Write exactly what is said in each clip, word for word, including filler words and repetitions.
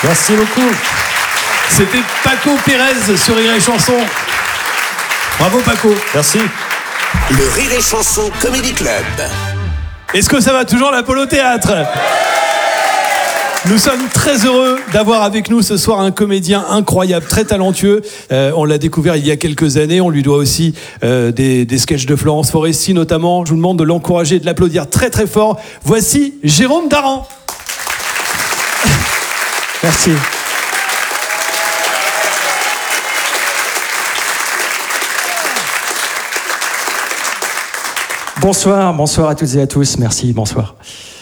Merci beaucoup. C'était Paco Pérez sur Rire et Chanson. Bravo Paco. Merci. Le Rire et Chanson Comedy Club. Est-ce que ça va toujours l'Apollo Théâtre ? Nous sommes très heureux d'avoir avec nous ce soir un comédien incroyable, très talentueux. Euh, on l'a découvert il y a quelques années. On lui doit aussi euh, des, des sketchs de Florence Foresti notamment. Je vous demande de l'encourager et de l'applaudir très très fort. Voici Jérôme Daran. Merci. Bonsoir, bonsoir à toutes et à tous. Merci, bonsoir.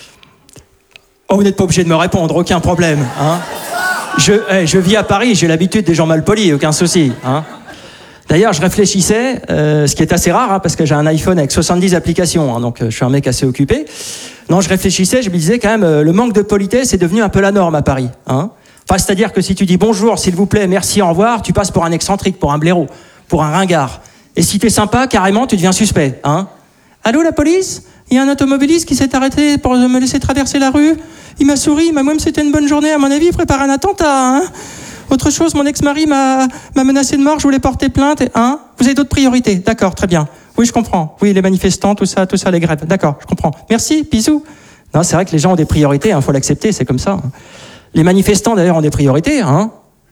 Oh, vous n'êtes pas obligé de me répondre, aucun problème. Hein. Je, hey, je vis à Paris, j'ai l'habitude des gens mal polis, aucun souci. Hein. D'ailleurs, je réfléchissais, euh, ce qui est assez rare, hein, parce que j'ai un iPhone avec soixante-dix applications, hein, donc euh, je suis un mec assez occupé. Non, je réfléchissais, je me disais quand même, euh, le manque de politesse est devenu un peu la norme à Paris. Hein. Enfin, c'est-à-dire que si tu dis bonjour, s'il vous plaît, merci, au revoir, tu passes pour un excentrique, pour un blaireau, pour un ringard. Et si t'es sympa, carrément, tu deviens suspect. Hein. Allô, la police ? Il y a un automobiliste qui s'est arrêté pour me laisser traverser la rue. Il m'a souri, il m'a même c'était une bonne journée. À mon avis, il prépare un attentat. Hein. Autre chose, mon ex-mari m'a, m'a menacé de mort, je voulais porter plainte. Et, hein. Vous avez d'autres priorités ? D'accord, très bien. Oui, je comprends. Oui, les manifestants, tout ça, tout ça, les grèves. D'accord, je comprends. Merci, bisous. Non, c'est vrai que les gens ont des priorités, il hein, faut l'accepter, c'est comme ça. Les manifestants, d'ailleurs, ont des priorités. Hein.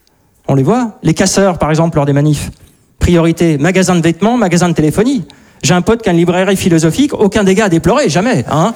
On les voit. Les casseurs, par exemple, lors des manifs. Priorité, magasin de vêtements, magasin de téléphonie. J'ai un pote qui a une librairie philosophique, aucun dégât à déplorer, jamais. Hein.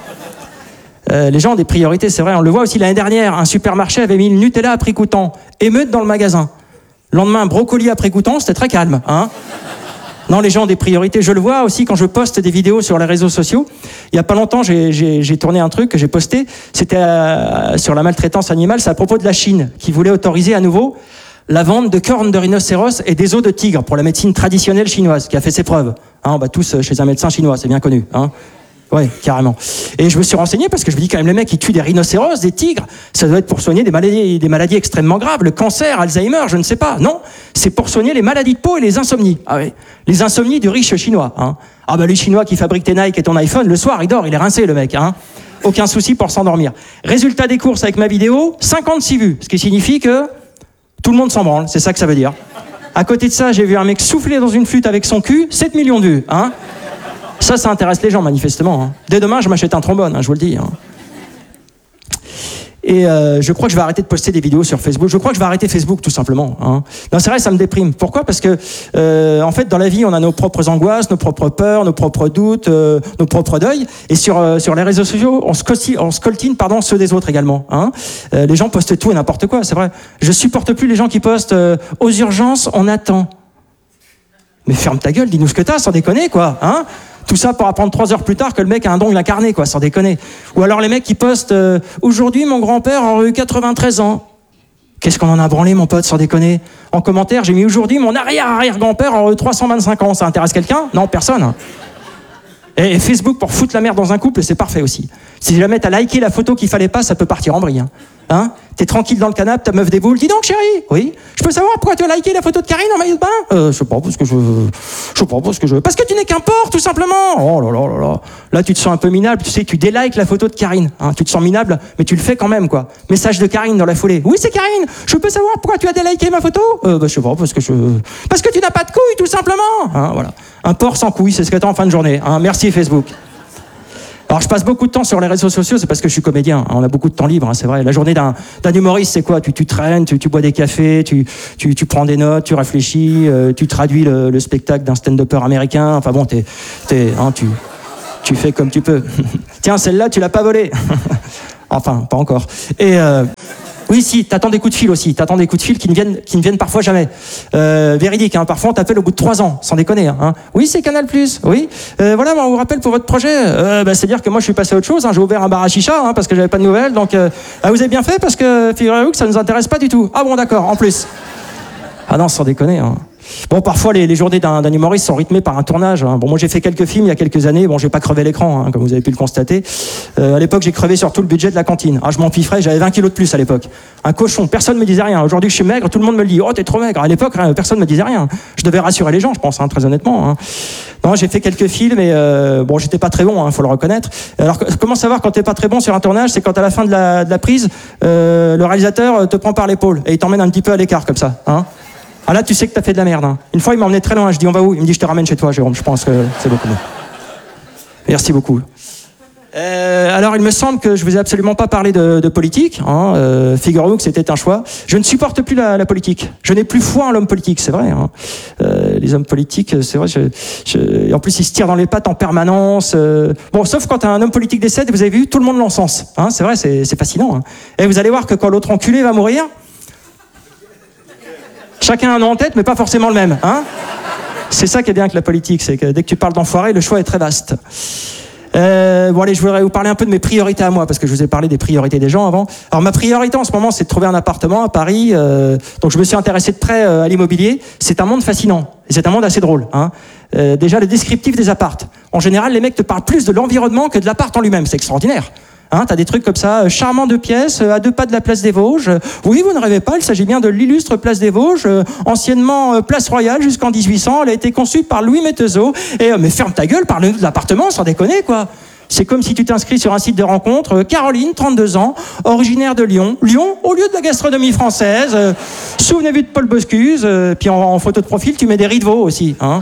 Euh, les gens ont des priorités, c'est vrai. On le voit aussi l'année dernière, un supermarché avait mis le Nutella à prix coûtant. Émeute dans le magasin. Le lendemain, brocoli à prix coûtant, c'était très calme. Hein. Non, les gens ont des priorités. Je le vois aussi quand je poste des vidéos sur les réseaux sociaux. Il y a pas longtemps, j'ai, j'ai, j'ai tourné un truc que j'ai posté. C'était euh, sur la maltraitance animale. C'est à propos de la Chine, qui voulait autoriser à nouveau la vente de cornes de rhinocéros et des os de tigre pour la médecine traditionnelle chinoise, qui a fait ses preuves. Hein, on va tous chez un médecin chinois, c'est bien connu. Hein. Ouais, carrément. Et je me suis renseigné parce que je me dis quand même, les mecs qui tuent des rhinocéros, des tigres, ça doit être pour soigner des maladies, des maladies extrêmement graves, le cancer, Alzheimer, je ne sais pas. Non, c'est pour soigner les maladies de peau et les insomnies. Ah oui, les insomnies du riche chinois. Hein. Ah bah les Chinois qui fabriquent tes Nike et ton iPhone, le soir il dort, il est rincé le mec. Hein. Aucun souci pour s'endormir. Résultat des courses avec ma vidéo, cinquante-six vues, ce qui signifie que tout le monde s'en branle, c'est ça que ça veut dire. À côté de ça, j'ai vu un mec souffler dans une flûte avec son cul, sept millions de vues. Hein. Ça, ça intéresse les gens, manifestement. Hein. Dès demain, je m'achète un trombone, hein, je vous le dis. Hein. Et euh, je crois que je vais arrêter de poster des vidéos sur Facebook. Je crois que je vais arrêter Facebook, tout simplement. Hein. Non, c'est vrai, ça me déprime. Pourquoi ? Parce que, euh, en fait, dans la vie, on a nos propres angoisses, nos propres peurs, nos propres doutes, euh, nos propres deuils. Et sur euh, sur les réseaux sociaux, on se on scoltine, pardon, ceux des autres également. Hein. Euh, les gens postent tout et n'importe quoi, c'est vrai. Je supporte plus les gens qui postent euh, aux urgences, on attend. Mais ferme ta gueule, dis-nous ce que t'as, sans déconner, quoi. Hein. Tout ça pour apprendre trois heures plus tard que le mec a un dongle incarné, quoi, sans déconner. Ou alors les mecs qui postent euh, « Aujourd'hui, mon grand-père aurait eu quatre-vingt-treize ans ». Qu'est-ce qu'on en a branlé, mon pote, sans déconner. En commentaire, j'ai mis « Aujourd'hui, mon arrière-arrière-grand-père aurait eu trois cent vingt-cinq ans ». Ça intéresse quelqu'un ? Non, personne. Et Facebook pour foutre la merde dans un couple, c'est parfait aussi. Si jamais t'as liké la photo qu'il fallait pas, ça peut partir en vrille. Hein. Hein ? T'es tranquille dans le canapé, ta meuf déboule. Dis donc, chérie, oui, je peux savoir pourquoi tu as liké la photo de Karine en maillot de bain ? euh, Je sais pas, parce que je... Je sais pas, parce que je... Parce que tu n'es qu'un porc, tout simplement. Oh là là là là. Là, tu te sens un peu minable. Tu sais, tu délikes la photo de Karine. Hein. Tu te sens minable, mais tu le fais quand même, quoi. Message de Karine dans la foulée. Oui, c'est Karine. Je peux savoir pourquoi tu as déliké ma photo ? euh, bah, Je sais pas, parce que je... Parce que tu n'as pas de couilles, tout simplement. Hein, voilà. Un porc sans couilles, c'est ce que t'as en fin de journée. Hein. Merci, Facebook. Alors je passe beaucoup de temps sur les réseaux sociaux, c'est parce que je suis comédien, on a beaucoup de temps libre, hein, c'est vrai. La journée d'un, d'un humoriste, c'est quoi ? Tu, tu traînes, tu, tu bois des cafés, tu, tu, tu prends des notes, tu réfléchis, euh, tu traduis le, le spectacle d'un stand-upper américain, enfin bon, t'es, t'es, hein, tu, tu fais comme tu peux. Tiens, celle-là, tu l'as pas volée. Enfin, pas encore. Et... Euh, Oui, si, t'attends des coups de fil aussi. T'attends des coups de fil qui ne viennent, qui ne viennent parfois jamais. Euh, véridique, hein. Parfois on t'appelle au bout de trois ans, sans déconner. Hein. Oui, c'est Canal plus. Oui. Euh, voilà, on vous rappelle pour votre projet. Euh, bah, c'est-à-dire que moi je suis passé à autre chose. Hein. J'ai ouvert un bar à chicha hein, parce que j'avais pas de nouvelles. Donc, euh, ah, vous avez bien fait parce que figurez-vous que ça nous intéresse pas du tout. Ah bon, d'accord. En plus. Ah non, sans déconner. Hein. Bon, parfois, les, les journées d'un, d'un humoriste sont rythmées par un tournage. Hein. Bon, moi, j'ai fait quelques films il y a quelques années. Bon, j'ai pas crevé l'écran, hein, comme vous avez pu le constater. Euh, à l'époque, j'ai crevé sur tout le budget de la cantine. Ah, je m'empiffrais, j'avais vingt kilos de plus à l'époque. Un cochon, personne me disait rien. Aujourd'hui que je suis maigre, tout le monde me le dit. Oh, t'es trop maigre. À l'époque, personne me disait rien. Je devais rassurer les gens, je pense, hein, très honnêtement. Hein. Non, j'ai fait quelques films et euh, bon, j'étais pas très bon, hein, faut le reconnaître. Alors, comment savoir quand t'es pas très bon sur un tournage? C'est quand à la fin de la, de la prise, euh, le réalisateur te prend par l'épaule et il t'emmène un petit peu à l'écart comme ça. Hein. Ah là, tu sais que t'as fait de la merde. Hein. Une fois, il m'a emmené très loin. Je dis, on va où? Il me dit, je te ramène chez toi, Jérôme. Je pense que c'est beaucoup mieux. Merci beaucoup. Euh, alors, il me semble que je vous ai absolument pas parlé de, de politique. Hein. Euh, figurez-vous que c'était un choix. Je ne supporte plus la, la politique. Je n'ai plus foi en l'homme politique, c'est vrai. Hein. Euh, les hommes politiques, c'est vrai. Je, je, en plus, ils se tirent dans les pattes en permanence. Euh, bon, sauf quand un homme politique décède, vous avez vu, tout le monde l'encense. Hein. C'est vrai, c'est, c'est fascinant. Hein. Et vous allez voir que quand l'autre enculé va mourir, chacun a un nom en tête, mais pas forcément le même. Hein. C'est ça qui est bien avec la politique, c'est que dès que tu parles d'enfoiré, le choix est très vaste. Euh, bon allez, je voudrais vous parler un peu de mes priorités à moi, parce que je vous ai parlé des priorités des gens avant. Alors ma priorité en ce moment, c'est de trouver un appartement à Paris. Euh, donc je me suis intéressé de près euh, à l'immobilier. C'est un monde fascinant, et c'est un monde assez drôle. Hein. Euh, déjà le descriptif des appartes. En général, les mecs te parlent plus de l'environnement que de l'appart en lui-même. C'est extraordinaire. Hein, t'as des trucs comme ça, euh, charmant deux pièces, euh, à deux pas de la place des Vosges. Euh, oui, vous ne rêvez pas, il s'agit bien de l'illustre place des Vosges, euh, anciennement euh, place Royale jusqu'en dix-huit cents. Elle a été conçue par Louis Métezeau. Et euh, mais ferme ta gueule, parle de l'appartement, sans déconner quoi. C'est comme si tu t'inscris sur un site de rencontre. Euh, Caroline, trente-deux ans, originaire de Lyon. Lyon, au lieu de la gastronomie française. Euh, souvenez-vous de Paul Boscuse. Euh, puis en, en photo de profil, tu mets des riz de veau aussi. Hein.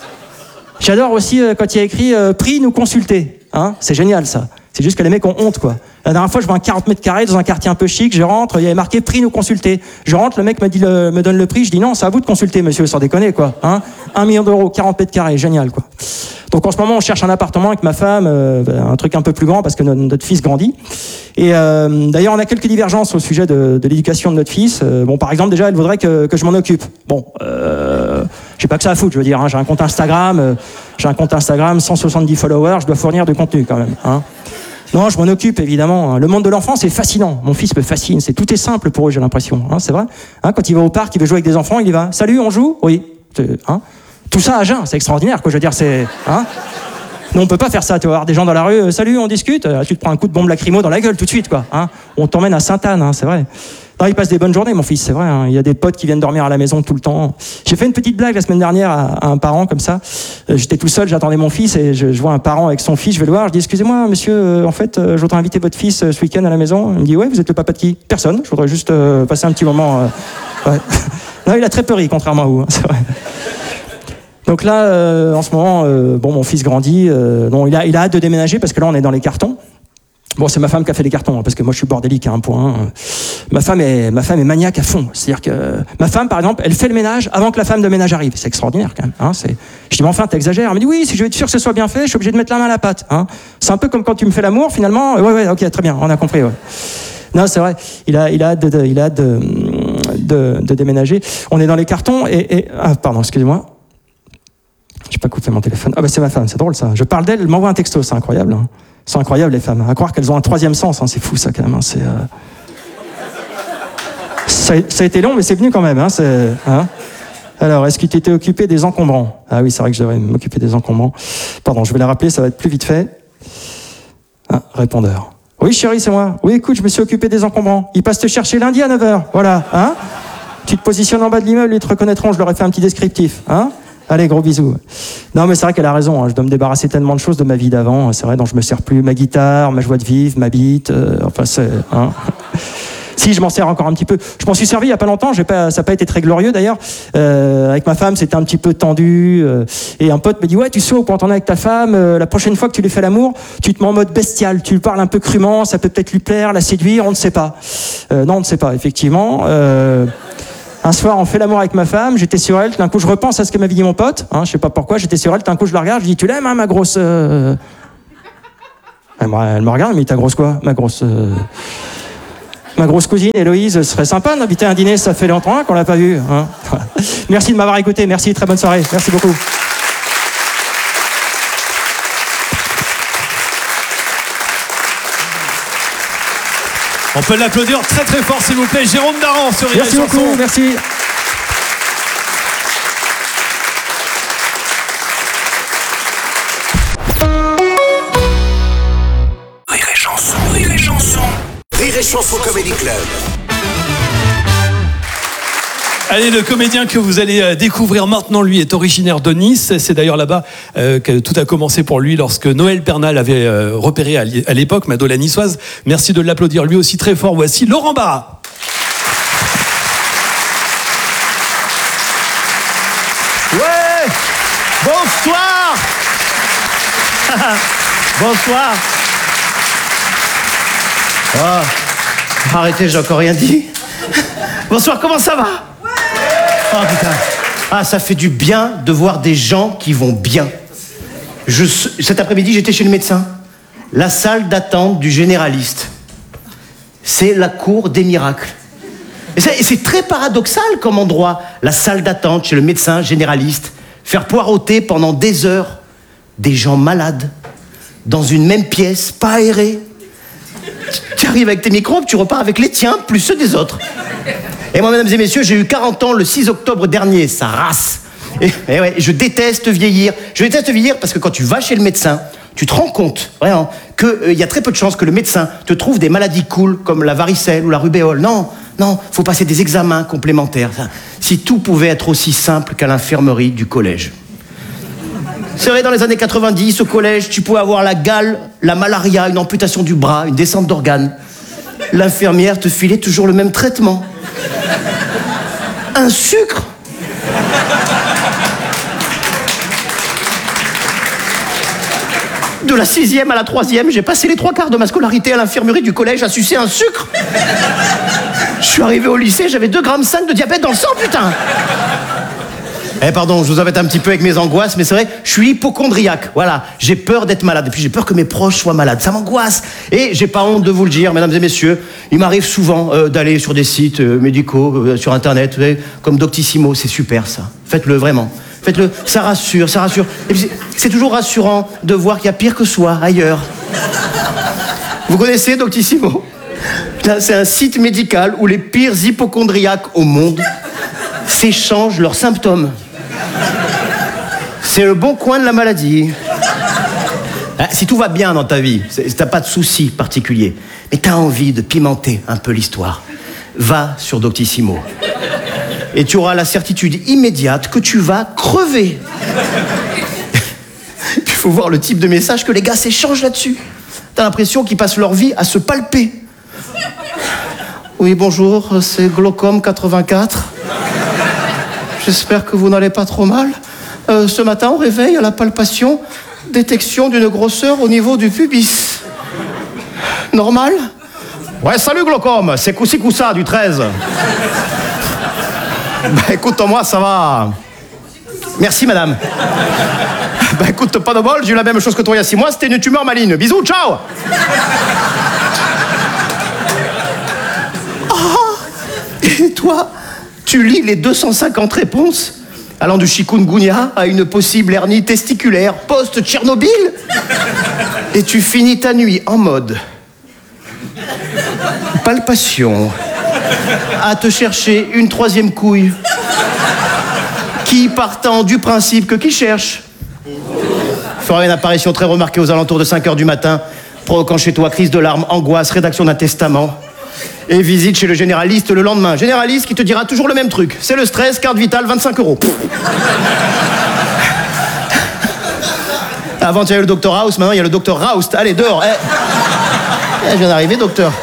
J'adore aussi euh, quand il y a écrit euh, prix nous consulter. Hein. C'est génial ça. C'est juste que les mecs ont honte, quoi. La dernière fois, je vois un quarante mètres carrés dans un quartier un peu chic, je rentre, il y avait marqué prix nous consulter. Je rentre, le mec me dit le, me donne le prix, je dis non, c'est à vous de consulter, monsieur, sans déconner, quoi. Hein. Un million d'euros, quarante mètres carrés, génial, quoi. Donc en ce moment, on cherche un appartement avec ma femme, euh, un truc un peu plus grand parce que notre, notre fils grandit. Et euh, d'ailleurs, on a quelques divergences au sujet de, de l'éducation de notre fils. Euh, bon, par exemple, déjà, elle voudrait que, que je m'en occupe. Bon, euh, j'ai pas que ça à foutre, je veux dire. Hein. J'ai un compte Instagram, euh, j'ai un compte Instagram, cent soixante-dix followers, je dois fournir du contenu quand même. Hein. Non, je m'en occupe évidemment. Le monde de l'enfant, c'est fascinant. Mon fils me fascine. C'est tout est simple pour eux, j'ai l'impression. Hein, c'est vrai. Hein, quand il va au parc, il veut jouer avec des enfants, il y va. Salut, on joue? Oui. Hein, tout ça à jeun, c'est extraordinaire. Quoi, je veux dire, c'est. Hein, non, on peut pas faire ça. Tu vas voir des gens dans la rue. Salut, on discute. Tu te prends un coup de bombe lacrymo dans la gueule tout de suite, quoi. Hein, on t'emmène à Sainte-Anne, hein, c'est vrai. Non, il passe des bonnes journées, mon fils, c'est vrai. Hein. Il y a des potes qui viennent dormir à la maison tout le temps. J'ai fait une petite blague la semaine dernière à, à un parent comme ça. Euh, j'étais tout seul, j'attendais mon fils et je, je vois un parent avec son fils. Je vais le voir, je dis excusez-moi, monsieur, euh, en fait, euh, je voudrais inviter votre fils euh, ce week-end à la maison. Il me dit ouais, vous êtes le papa de qui? Personne. Je voudrais juste euh, passer un petit moment. Euh, ouais. Non, il a très peu ri, contrairement à vous. Hein, c'est vrai. Donc là, euh, en ce moment, euh, bon, mon fils grandit. Euh, bon, il a, il a hâte de déménager parce que là, on est dans les cartons. Bon, c'est ma femme qui a fait les cartons, hein, parce que moi je suis bordélique à un point. Ma femme est, ma femme est maniaque à fond. C'est-à-dire que ma femme, par exemple, elle fait le ménage avant que la femme de ménage arrive. C'est extraordinaire quand même. Hein, c'est... Je dis mais enfin t'exagères. Elle me dit oui, si je veux être sûr que ce soit bien fait, je suis obligé de mettre la main à la pâte. Hein. C'est un peu comme quand tu me fais l'amour, finalement. Ouais ouais, ok, très bien, on a compris. Ouais. Non, c'est vrai. Il a, il a hâte de, de il a hâte de, de, de déménager. On est dans les cartons et, et... ah pardon, excusez-moi. J'ai pas coupé mon téléphone. Ah bah c'est ma femme, c'est drôle ça. Je parle d'elle, elle m'envoie un texto, c'est incroyable. Hein. C'est incroyable les femmes. À croire qu'elles ont un troisième sens, hein. C'est fou ça quand même. Hein. C'est, euh... ça, a, ça a été long, mais c'est venu quand même. Hein. C'est, hein. Alors, est-ce que tu étais occupé des encombrants? Ah oui, c'est vrai que je devrais m'occuper des encombrants. Pardon, je vais les rappeler, ça va être plus vite fait. Ah, répondeur. Oui chérie, c'est moi. Oui écoute, je me suis occupé des encombrants. Ils passent te chercher lundi à neuf heures. Voilà. Hein. Tu te positionnes en bas de l'immeuble, ils te reconnaîtront. Je leur ai fait un petit descriptif. Hein. Allez, gros bisous. Non, mais c'est vrai qu'elle a raison. Hein. Je dois me débarrasser tellement de choses de ma vie d'avant. C'est vrai, dont je me sers plus. Ma guitare, ma joie de vivre, ma bite. Euh, enfin, c'est. Hein. Si, je m'en sers encore un petit peu. Je m'en suis servi il y a pas longtemps. J'ai pas, ça n'a pas été très glorieux d'ailleurs. Euh, avec ma femme, c'était un petit peu tendu. Euh, et un pote me dit ouais, tu sais, quand on est avec ta femme, euh, la prochaine fois que tu lui fais l'amour, tu te mets en mode bestial. Tu lui parles un peu crûment. Ça peut peut-être lui plaire, la séduire. On ne sait pas. Euh, non, on ne sait pas. Effectivement. Euh, Un soir, on fait l'amour avec ma femme, j'étais sur elle, d'un coup je repense à ce que m'avait dit mon pote, hein, je sais pas pourquoi, j'étais sur elle, d'un coup je la regarde, je dis tu l'aimes hein, ma grosse... Euh... Elle, me, elle me regarde, mais ta grosse quoi? Ma grosse... Euh... Ma grosse cousine Héloïse, ce serait sympa d'inviter un dîner, ça fait longtemps hein, qu'on l'a pas vu. Hein. Merci de m'avoir écouté, merci, très bonne soirée, merci beaucoup. On peut l'applaudir très très fort s'il vous plaît. Jérôme Daran sur Rire et Chanson. Merci beaucoup, merci. Chanson Comedy Club. Allez, le comédien que vous allez découvrir maintenant, lui, est originaire de Nice. C'est d'ailleurs là-bas euh, que tout a commencé pour lui lorsque Noël Bernal avait euh, repéré à l'époque Madola niçoise. Merci de l'applaudir lui aussi très fort. Voici Laurent Barra. Ouais, bonsoir. Bonsoir. Oh, arrêtez, j'ai encore rien dit. Bonsoir, comment ça va? Oh putain. Ah, ça fait du bien de voir des gens qui vont bien. Je, cet après-midi, j'étais chez le médecin. La salle d'attente du généraliste. C'est la cour des miracles. Et c'est, et c'est très paradoxal comme endroit, la salle d'attente chez le médecin généraliste. Faire poireauter pendant des heures des gens malades, dans une même pièce, pas aérée. Tu arrives avec tes microbes, tu repars avec les tiens, plus ceux des autres. Et moi, mesdames et messieurs, j'ai eu quarante ans le six octobre dernier, ça race. Et, et ouais, je déteste vieillir. Je déteste vieillir parce que quand tu vas chez le médecin, tu te rends compte, vraiment, qu'il euh, y a très peu de chances que le médecin te trouve des maladies cool comme la varicelle ou la rubéole. Non, non, faut passer des examens complémentaires. Si tout pouvait être aussi simple qu'à l'infirmerie du collège. C'est vrai, dans les années quatre-vingt-dix, au collège, tu pouvais avoir la gale, la malaria, une amputation du bras, une descente d'organes. L'infirmière te filait toujours le même traitement. Un sucre. De la sixième à la troisième, j'ai passé les trois quarts de ma scolarité à l'infirmerie du collège à sucer un sucre. Je suis arrivé au lycée, j'avais deux virgule cinq grammes de diabète dans le sang, putain. Eh pardon, je vous embête un petit peu avec mes angoisses, mais c'est vrai, je suis hypocondriaque. Voilà, j'ai peur d'être malade. Et puis j'ai peur que mes proches soient malades. Ça m'angoisse. Et j'ai pas honte de vous le dire, mesdames et messieurs, il m'arrive souvent euh, d'aller sur des sites euh, médicaux, euh, sur Internet, vous savez, comme Doctissimo. C'est super, ça. Faites-le vraiment. Faites-le. Ça rassure, ça rassure. Et puis c'est, c'est toujours rassurant de voir qu'il y a pire que soi ailleurs. Vous connaissez Doctissimo? C'est un site médical où les pires hypocondriaques au monde s'échangent leurs symptômes. C'est le bon coin de la maladie. Ah, si tout va bien dans ta vie, si t'as pas de soucis particuliers, mais t'as envie de pimenter un peu l'histoire, va sur Doctissimo. Et tu auras la certitude immédiate que tu vas crever. Il faut voir le type de message que les gars s'échangent là-dessus. T'as l'impression qu'ils passent leur vie à se palper. Oui, bonjour, c'est Glaucome quatre-vingt-quatre. J'espère que vous n'allez pas trop mal. Euh, ce matin, au réveil, à la palpation, détection d'une grosseur au niveau du pubis. Normal? Ouais, salut Glaucome, c'est Coussi Coussa du treize. Bah écoute, moi, ça va. Merci, madame. Bah écoute, pas de bol, j'ai eu la même chose que toi il y a six mois, c'était une tumeur maligne. Bisous, ciao. Oh, et toi, tu lis les deux cent cinquante réponses allant du chikungunya à une possible hernie testiculaire post-Tchernobyl. Et tu finis ta nuit en mode palpation, à te chercher une troisième couille qui, partant du principe que qui cherche fera une apparition très remarquée aux alentours de cinq heures du matin, provoquant chez toi crise de larmes, angoisse, rédaction d'un testament et visite chez le généraliste le lendemain. Généraliste qui te dira toujours le même truc. C'est le stress, carte vitale, vingt-cinq euros. Avant, il y avait le docteur House, maintenant, il y a le docteur Roust. Allez, dehors. Eh. Eh, je viens d'arriver, docteur.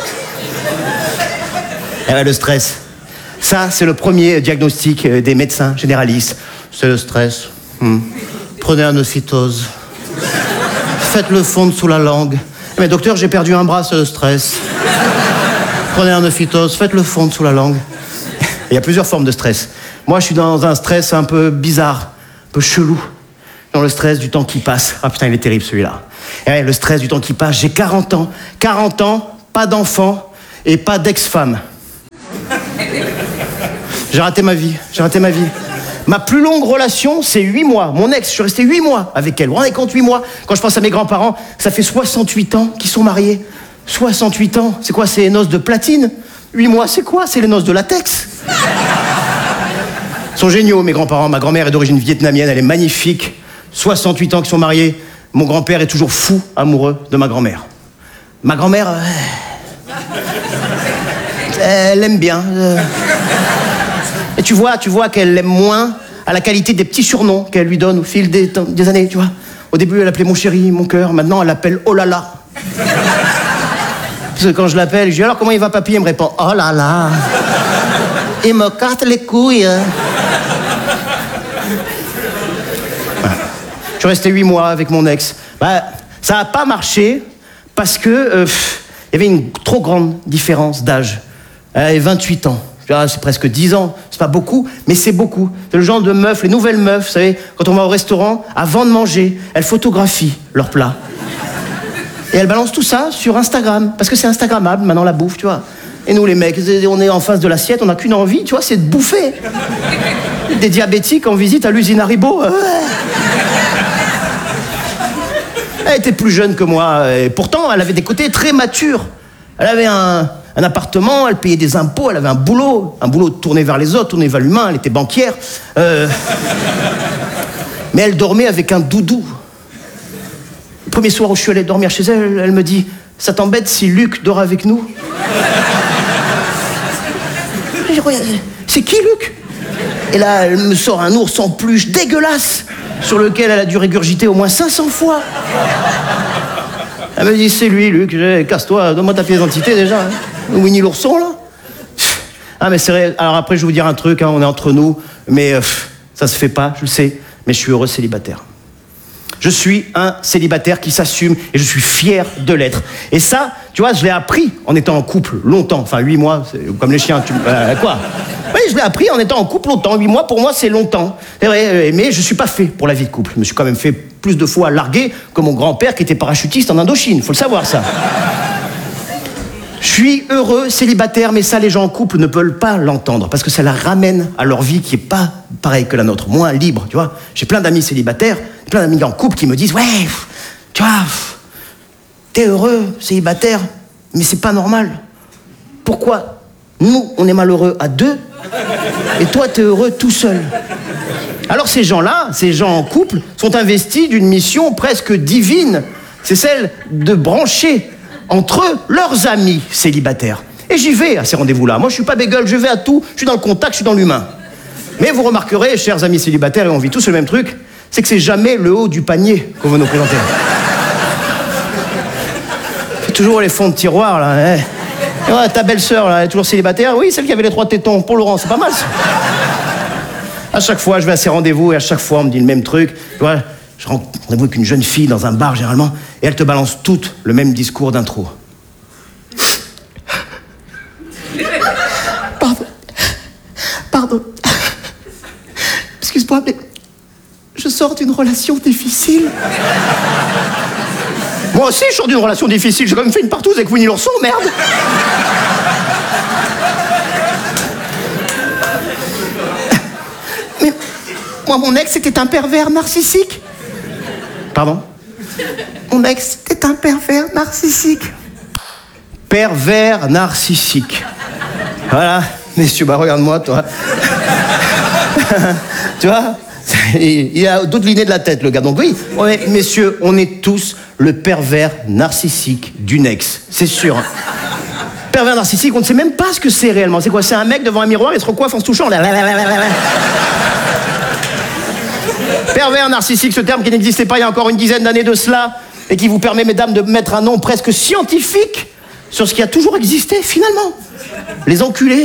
Eh ben, le stress. Ça, c'est le premier diagnostic des médecins généralistes. C'est le stress. Hmm. Prenez un ocytose. Faites-le fondre sous la langue. Mais docteur, j'ai perdu un bras, c'est le stress. Prenez un ocytose, faites-le fondre sous la langue. Il y a plusieurs formes de stress. Moi, je suis dans un stress un peu bizarre, un peu chelou. Dans le stress du temps qui passe. Ah putain, il est terrible celui-là. Et ouais, le stress du temps qui passe, j'ai quarante ans. quarante ans, pas d'enfant et pas d'ex-femme. J'ai raté ma vie, j'ai raté ma vie. Ma plus longue relation, c'est huit mois. Mon ex, je suis resté huit mois avec elle. Vous vous rendez compte, huit mois? Quand je pense à mes grands-parents, ça fait soixante-huit ans qu'ils sont mariés. soixante-huit ans, c'est quoi? C'est les noces de platine? huit mois, c'est quoi? C'est les noces de latex. Ils sont géniaux, mes grands-parents. Ma grand-mère est d'origine vietnamienne, elle est magnifique. soixante-huit ans qu'ils sont mariés. Mon grand-père est toujours fou amoureux de ma grand-mère. Ma grand-mère... Euh... Elle l'aime bien. Euh... Et tu vois, tu vois qu'elle l'aime moins à la qualité des petits surnoms qu'elle lui donne au fil des, temps, des années, tu vois. Au début, elle appelait mon chéri, mon cœur. Maintenant, elle l'appelle oh là là. Parce que quand je l'appelle, je dis alors comment il va papy? Elle me répond oh là là. Il me casse les couilles. Voilà. Je suis resté huit mois avec mon ex. Bah, ça n'a pas marché parce que euh, il y avait une trop grande différence d'âge. Elle avait vingt-huit ans. C'est presque dix ans, c'est pas beaucoup, mais c'est beaucoup. C'est le genre de meuf, les nouvelles meufs, vous savez, quand on va au restaurant, avant de manger, elles photographient leurs plats. Et elles balancent tout ça sur Instagram, parce que c'est Instagrammable, maintenant, la bouffe, tu vois. Et nous, les mecs, on est en face de l'assiette, on n'a qu'une envie, tu vois, c'est de bouffer. Des diabétiques en visite à l'usine Haribo. Elle était plus jeune que moi, et pourtant, elle avait des côtés très matures. Elle avait un... un appartement, elle payait des impôts, elle avait un boulot, un boulot tourné vers les autres, tourné vers l'humain, elle était banquière. Euh... Mais elle dormait avec un doudou. Le premier soir où je suis allé dormir chez elle, elle me dit « Ça t'embête si Luc dort avec nous ?» C'est qui Luc? Et là, elle me sort un ours en peluche dégueulasse, sur lequel elle a dû régurgiter au moins cinq cents fois. Elle me dit, c'est lui, Luc, casse-toi, donne-moi ta pièce d'identité déjà. Hein. Winnie l'ourson, là. Ah, mais c'est vrai, alors après, je vais vous dire un truc, hein, on est entre nous, mais euh, ça se fait pas, je le sais, mais je suis heureux célibataire. Je suis un célibataire qui s'assume et je suis fier de l'être. Et ça, tu vois, je l'ai appris en étant en couple longtemps. Enfin, huit mois, c'est comme les chiens, tu... Euh, quoi? Oui, je l'ai appris en étant en couple longtemps. Huit mois, pour moi, c'est longtemps. C'est vrai, mais je suis pas fait pour la vie de couple. Je me suis quand même fait plus de fois larguer que mon grand-père qui était parachutiste en Indochine. Faut le savoir, ça. Je suis heureux célibataire, mais ça, les gens en couple ne peuvent pas l'entendre parce que ça la ramène à leur vie qui est pas pareille que la nôtre, moins libre, tu vois. J'ai plein d'amis célibataires, plein d'amis en couple qui me disent « Ouais, tu vois, t'es heureux célibataire, mais c'est pas normal. Pourquoi nous, on est malheureux à deux et toi, t'es heureux tout seul ?» Alors ces gens-là, ces gens en couple, sont investis d'une mission presque divine. C'est celle de brancher entre eux, leurs amis célibataires. Et j'y vais à ces rendez-vous-là. Moi, je suis pas bégueule, je vais à tout, je suis dans le contact, je suis dans l'humain. Mais vous remarquerez, chers amis célibataires, et on vit tous le même truc, c'est que c'est jamais le haut du panier qu'on veut nous présenter. C'est toujours les fonds de tiroir, là. Hein. Ouais, ta belle-sœur, là, elle est toujours célibataire. Oui, celle qui avait les trois tétons. Pour Laurent, c'est pas mal, ça. À chaque fois, je vais à ces rendez-vous, et à chaque fois, on me dit le même truc. Tu vois, je rentre rendez-vous avec une jeune fille dans un bar, généralement, et elle te balance toutes le même discours d'intro. Pardon. Pardon. Excuse-moi, mais je sors d'une relation difficile. Moi aussi, je sors d'une relation difficile. J'ai quand même fait une partouze avec Winnie l'ourson, merde. Mais moi, mon ex, c'était un pervers narcissique. Pardon? Mon ex était un pervers narcissique. Pervers narcissique. Voilà, messieurs, bah regarde-moi, toi. Tu vois? Il a d'autres lignées de la tête, le gars. Donc oui, ouais, messieurs, on est tous le pervers narcissique d'une ex. C'est sûr. Pervers narcissique, on ne sait même pas ce que c'est réellement. C'est quoi? C'est un mec devant un miroir, il se recoiffe en se touchant. Pervers narcissique, ce terme qui n'existait pas il y a encore une dizaine d'années de cela, et qui vous permet, mesdames, de mettre un nom presque scientifique sur ce qui a toujours existé, finalement. Les enculés.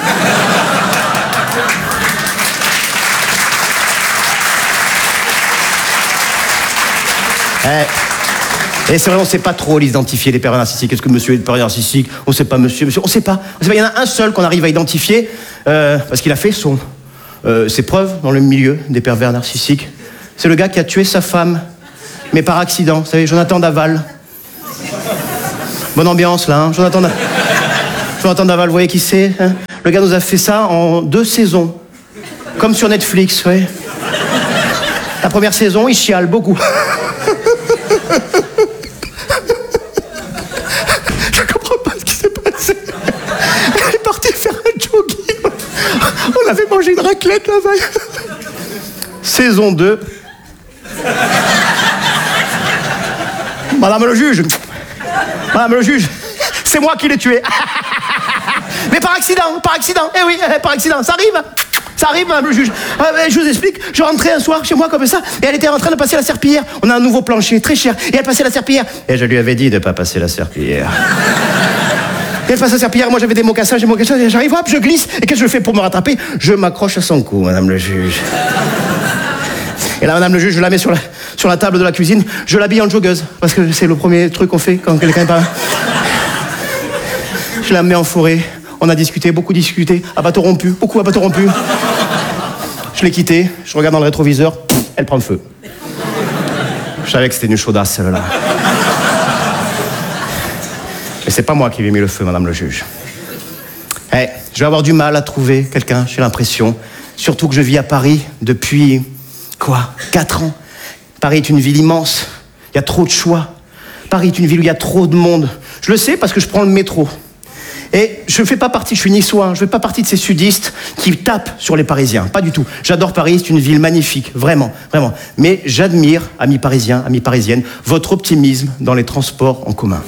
Eh. Et c'est vrai, on ne sait pas trop l'identifier, les pervers narcissiques. Est-ce que monsieur est pervers narcissique? On ne sait pas, monsieur, monsieur. On ne sait pas. On sait pas. Il y en a un seul qu'on arrive à identifier, euh, parce qu'il a fait son, euh, ses preuves dans le milieu des pervers narcissiques. C'est le gars qui a tué sa femme, mais par accident. Vous savez, Jonathan Daval. Bonne ambiance, là, hein. Jonathan, da... Jonathan Daval, vous voyez qui c'est, hein? Le gars nous a fait ça en deux saisons. Comme sur Netflix, vous voyez. La première saison, il chiale beaucoup. Je comprends pas ce qui s'est passé. Elle est partie faire un jogging. On avait mangé une raclette là-bas. Saison deux. Madame le juge. Madame le juge. C'est moi qui l'ai tué. Mais par accident, par accident. Eh oui, par accident, ça arrive. Ça arrive, madame le juge. Ah, je vous explique, je rentrais un soir chez moi comme ça, et elle était en train de passer la serpillière. On a un nouveau plancher, très cher, et elle passait la serpillière. Et je lui avais dit de pas passer la serpillière. Et elle passe la serpillière, moi j'avais des mocassins, j'ai des mocassins, et j'arrive, hop, je glisse, et qu'est-ce que je fais pour me rattraper? Je m'accroche à son cou, madame le juge. Et là, madame le juge, je la mets sur la, sur la table de la cuisine, je l'habille en joggeuse, parce que c'est le premier truc qu'on fait quand quelqu'un est pas là. Je la mets en forêt. On a discuté, beaucoup discuté, à bateau rompu, beaucoup à bateau rompu. Je l'ai quittée, je regarde dans le rétroviseur, elle prend feu. Je savais que c'était une chaudasse, celle-là. Mais c'est pas moi qui lui ai mis le feu, madame le juge. Eh, hey, je vais avoir du mal à trouver quelqu'un, j'ai l'impression. Surtout que je vis à Paris depuis, quoi, quatre ans. Paris est une ville immense, il y a trop de choix. Paris est une ville où il y a trop de monde. Je le sais parce que je prends le métro. Et je ne fais pas partie, je suis niçois, je ne fais pas partie de ces sudistes qui tapent sur les Parisiens. Pas du tout. J'adore Paris, c'est une ville magnifique, vraiment, vraiment. Mais j'admire, amis parisiens, amis parisiennes, votre optimisme dans les transports en commun.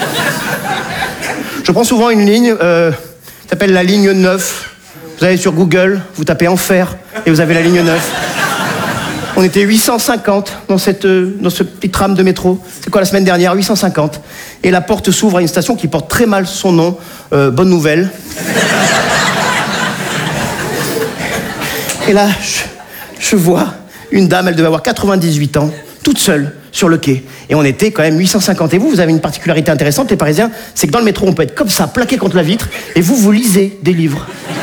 Je prends souvent une ligne euh, qui s'appelle la ligne neuf. Vous allez sur Google, vous tapez Enfer et vous avez la ligne neuf. On était huit cent cinquante dans, cette, dans ce petit tram de métro. C'est quoi la semaine dernière? huit cent cinquante. Et la porte s'ouvre à une station qui porte très mal son nom. Euh, bonne nouvelle. Et là, je, je vois une dame, elle devait avoir quatre-vingt-dix-huit ans, toute seule, sur le quai. Et on était quand même huit cent cinquante. Et vous, vous avez une particularité intéressante, les Parisiens, c'est que dans le métro, on peut être comme ça, plaqué contre la vitre, et vous, vous lisez des livres.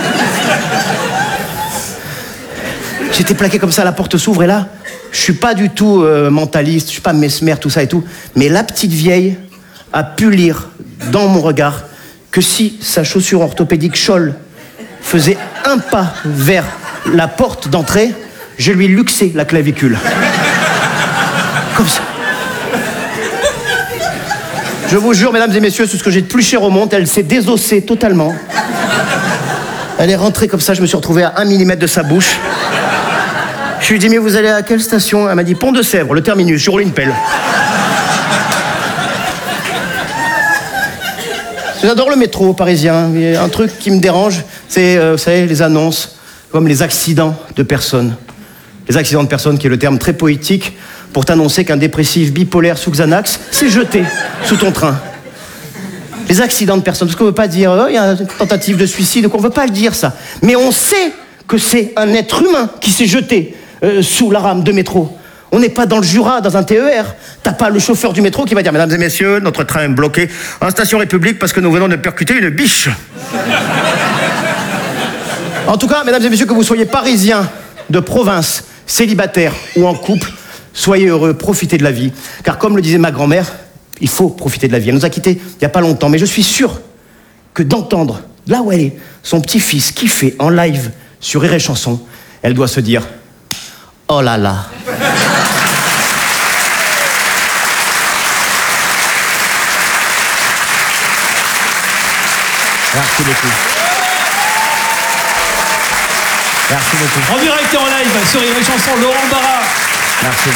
J'étais plaqué comme ça, la porte s'ouvre, et là, je suis pas du tout euh, mentaliste, je suis pas mesmer, tout ça et tout, mais la petite vieille a pu lire dans mon regard que si sa chaussure orthopédique Scholl faisait un pas vers la porte d'entrée, je lui luxais la clavicule. Comme ça. Je vous jure, mesdames et messieurs, c'est ce que j'ai de plus cher au monde, elle s'est désossée totalement. Elle est rentrée comme ça, je me suis retrouvé à un millimètre de sa bouche. Je lui ai dit, mais vous allez à quelle station? Elle m'a dit, Pont de Sèvres, le terminus, j'ai roulé une pelle. J'adore le métro parisien. Il y a un truc qui me dérange, c'est, euh, vous savez, les annonces, comme les accidents de personnes. Les accidents de personnes, qui est le terme très poétique pour t'annoncer qu'un dépressif bipolaire sous Xanax s'est jeté sous ton train. Les accidents de personnes, parce qu'on ne veut pas dire, oh, il y a une tentative de suicide, on ne veut pas le dire, ça. Mais on sait que c'est un être humain qui s'est jeté euh, sous la rame de métro. On n'est pas dans le Jura, dans un T E R. T'as pas le chauffeur du métro qui va dire, mesdames et messieurs, notre train est bloqué en station République parce que nous venons de percuter une biche. En tout cas, mesdames et messieurs, que vous soyez parisiens, de province, célibataires ou en couple, soyez heureux, profitez de la vie. Car comme le disait ma grand-mère, il faut profiter de la vie. Elle nous a quittés il n'y a pas longtemps, mais je suis sûr que d'entendre, là où elle est, son petit-fils kiffer en live sur Rire et Chanson, elle doit se dire « Oh là là !» Merci beaucoup. Merci beaucoup. En direct et en live sur Rire et Chanson, Laurent Barra. Merci.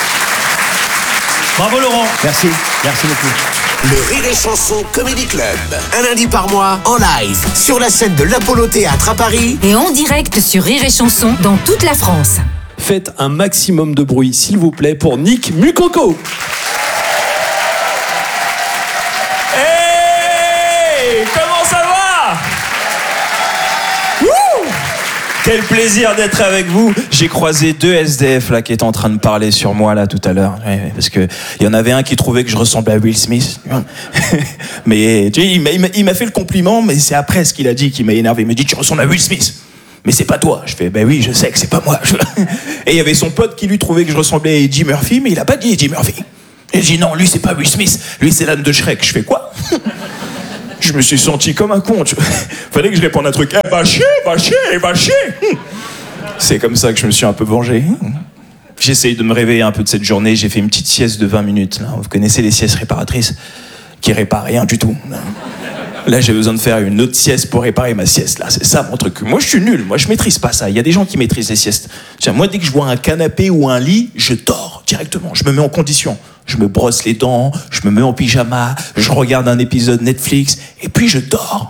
Bravo Laurent. Merci. Merci beaucoup. Le Rire et Chanson Comedy Club. Un lundi par mois, en live, sur la scène de l'Apollo Théâtre à Paris. Et en direct sur Rire et Chanson dans toute la France. Faites un maximum de bruit, s'il vous plaît, pour Nick Mukoko. Hey, comment ça va? Wouh! Quel plaisir d'être avec vous. J'ai croisé deux S D F là qui étaient en train de parler sur moi là tout à l'heure. Ouais, parce que il y en avait un qui trouvait que je ressemblais à Will Smith. Mais tu sais, il m'a, il m'a, il m'a fait le compliment, mais c'est après ce qu'il a dit qui m'a énervé. Il m'a dit tu ressembles à Will Smith. Mais c'est pas toi. Je fais, ben oui, je sais que c'est pas moi. Et il y avait son pote qui lui trouvait que je ressemblais à Eddie Murphy, mais il a pas dit Eddie Murphy. Il dit non, lui c'est pas Will Smith, lui c'est l'âne de Shrek. Je fais quoi? Je me suis senti comme un con. Tu vois. Fallait que je réponde à un truc. Eh, va chier, va chier, va chier. C'est comme ça que je me suis un peu vengé. J'essaye de me réveiller un peu de cette journée. J'ai fait une petite sieste de vingt minutes. Là. Vous connaissez les siestes réparatrices qui réparent rien du tout. Là, j'ai besoin de faire une autre sieste pour réparer ma sieste. Là, c'est ça mon truc. Moi, je suis nul. Moi, je maîtrise pas ça. Il y a des gens qui maîtrisent les siestes. Tiens, moi, dès que je vois un canapé ou un lit, je dors directement. Je me mets en condition. Je me brosse les dents, je me mets en pyjama, je regarde un épisode Netflix, et puis je dors.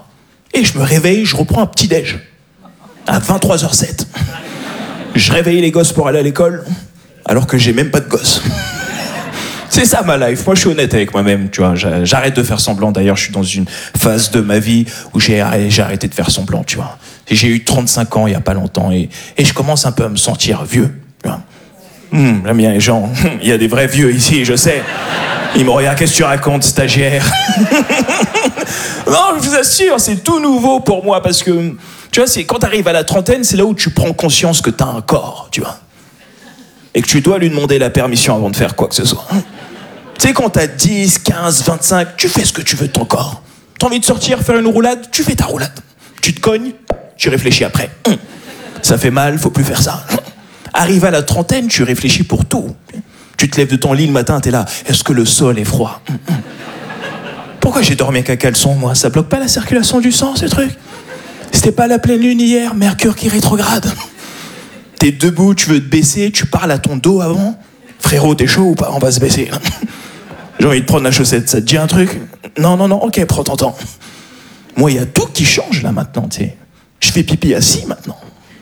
Et je me réveille, je reprends un petit déj. À vingt-trois heures zéro sept. Je réveille les gosses pour aller à l'école, alors que j'ai même pas de gosses. C'est ça ma life. Moi, je suis honnête avec moi-même, tu vois. J'arrête de faire semblant. D'ailleurs, je suis dans une phase de ma vie où j'ai arrêté de faire semblant, tu vois. J'ai eu trente-cinq ans il y a pas longtemps et, et je commence un peu à me sentir vieux, tu vois. Hum, j'aime bien les gens. Il y a des vrais vieux ici, je sais. Ils me regardent, qu'est-ce que tu racontes, stagiaire? Non, je vous assure, c'est tout nouveau pour moi parce que, tu vois, c'est quand tu arrives à la trentaine, c'est là où tu prends conscience que tu as un corps, tu vois. Et que tu dois lui demander la permission avant de faire quoi que ce soit. Tu sais, quand t'as dix, quinze, vingt-cinq, tu fais ce que tu veux de ton corps. T'as envie de sortir, faire une roulade, tu fais ta roulade. Tu te cognes, tu réfléchis après. Ça fait mal, faut plus faire ça. Arrive à la trentaine, tu réfléchis pour tout. Tu te lèves de ton lit le matin, t'es là. Est-ce que le sol est froid? Pourquoi j'ai dormi avec un caleçon, moi? Ça bloque pas la circulation du sang, ce truc? C'était pas la pleine lune hier, Mercure qui rétrograde. T'es debout, tu veux te baisser, tu parles à ton dos avant. Frérot, t'es chaud ou pas? On va se baisser. J'ai envie de prendre la chaussette, ça te dit un truc? Non, non, non, ok, prends ton temps. Moi, il y a tout qui change là maintenant, tu sais. Je fais pipi assis maintenant.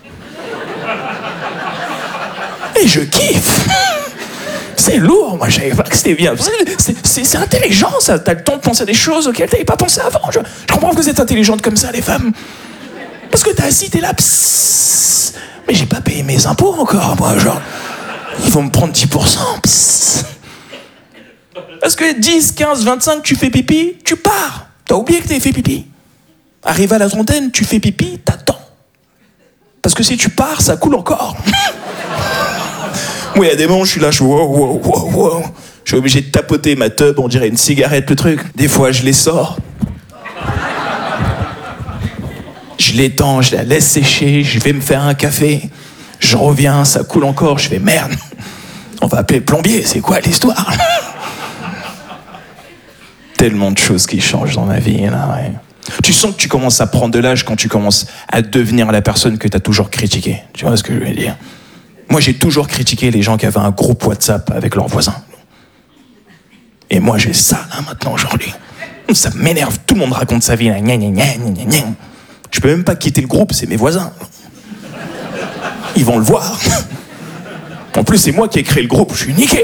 Et je kiffe. C'est lourd, moi, je savais pas que c'était bien. C'est intelligent, ça. T'as le temps de penser à des choses auxquelles t'avais pas pensé avant. Je, je comprends que vous êtes intelligentes comme ça, les femmes. Parce que t'es assis, t'es là, psss. Mais j'ai pas payé mes impôts encore, moi, genre. Ils vont me prendre dix pour cent. Psss. Parce que dix, quinze, vingt-cinq, tu fais pipi, tu pars. T'as oublié que t'avais fait pipi. Arrive à la trentaine, tu fais pipi, t'attends. Parce que si tu pars, ça coule encore. Moi, il y a des moments, je suis là, je suis wow, wow, wow, wow. Je suis obligé de tapoter ma tub, on dirait une cigarette, le truc. Des fois, je les sors. Je l'étends, je la laisse sécher, je vais me faire un café. Je reviens, ça coule encore, je fais merde. On va appeler le plombier, c'est quoi l'histoire? Tellement de choses qui changent dans ma vie, là, ouais. Tu sens que tu commences à prendre de l'âge quand tu commences à devenir la personne que tu as toujours critiquée. Tu vois ce que je veux dire? Moi, j'ai toujours critiqué les gens qui avaient un groupe WhatsApp avec leurs voisins. Et moi, j'ai ça, là, maintenant, aujourd'hui. Ça m'énerve, tout le monde raconte sa vie, là. Gna, gna, gna, gna, gna. Je peux même pas quitter le groupe, c'est mes voisins. Ils vont le voir. En plus, c'est moi qui ai créé le groupe, je suis niqué.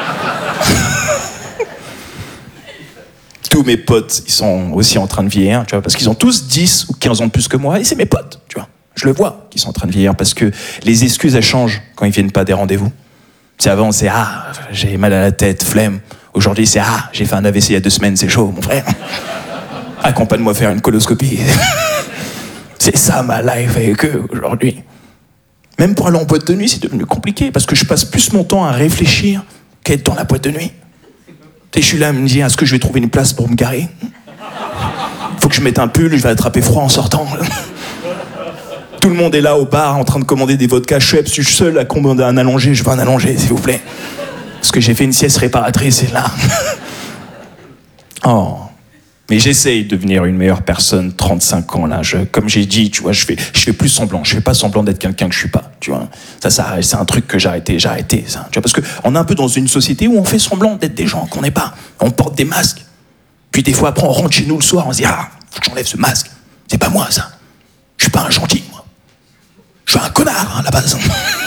Tous mes potes, ils sont aussi en train de vieillir, tu vois, parce qu'ils ont tous dix ou quinze ans de plus que moi, et c'est mes potes, tu vois. Je le vois qu'ils sont en train de vieillir, parce que les excuses, elles changent quand ils viennent pas des rendez-vous. C'est avant, c'est « Ah, j'ai mal à la tête, flemme ». Aujourd'hui, c'est « Ah, j'ai fait un A V C il y a deux semaines, c'est chaud, mon frère. Accompagne-moi faire une coloscopie. » C'est ça ma life avec eux, aujourd'hui. Même pour aller en boîte de nuit, c'est devenu compliqué, parce que je passe plus mon temps à réfléchir qu'à être dans la boîte de nuit. Et je suis là à me dire, est-ce que je vais trouver une place pour me garer? Faut que je mette un pull, je vais attraper froid en sortant. Tout le monde est là au bar en train de commander des vodka Schweppes, je suis seul à commander un allongé, je veux un allongé, s'il vous plaît. Parce que j'ai fait une sieste réparatrice, et là... Oh... Mais j'essaye de devenir une meilleure personne, trente-cinq ans, là. Je, comme j'ai dit, tu vois, je fais, je fais plus semblant. Je fais pas semblant d'être quelqu'un que je suis pas, tu vois. Ça, ça c'est un truc que j'ai arrêté, j'ai arrêté, ça. Tu vois, parce qu'on est un peu dans une société où on fait semblant d'être des gens qu'on n'est pas. On porte des masques. Puis des fois, après, on rentre chez nous le soir, on se dit, ah, faut que j'enlève ce masque. C'est pas moi, ça. Je suis pas un gentil, moi. Je suis un connard, hein, à la base.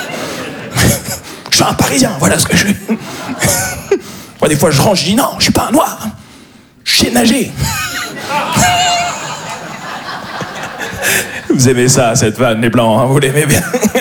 Je suis un Parisien, voilà ce que je suis. Moi, des fois, je rentre, je dis, non, je suis pas un noir. Hein. Je sais nager. Vous aimez ça, cette vanne, les blancs, hein, vous l'aimez bien.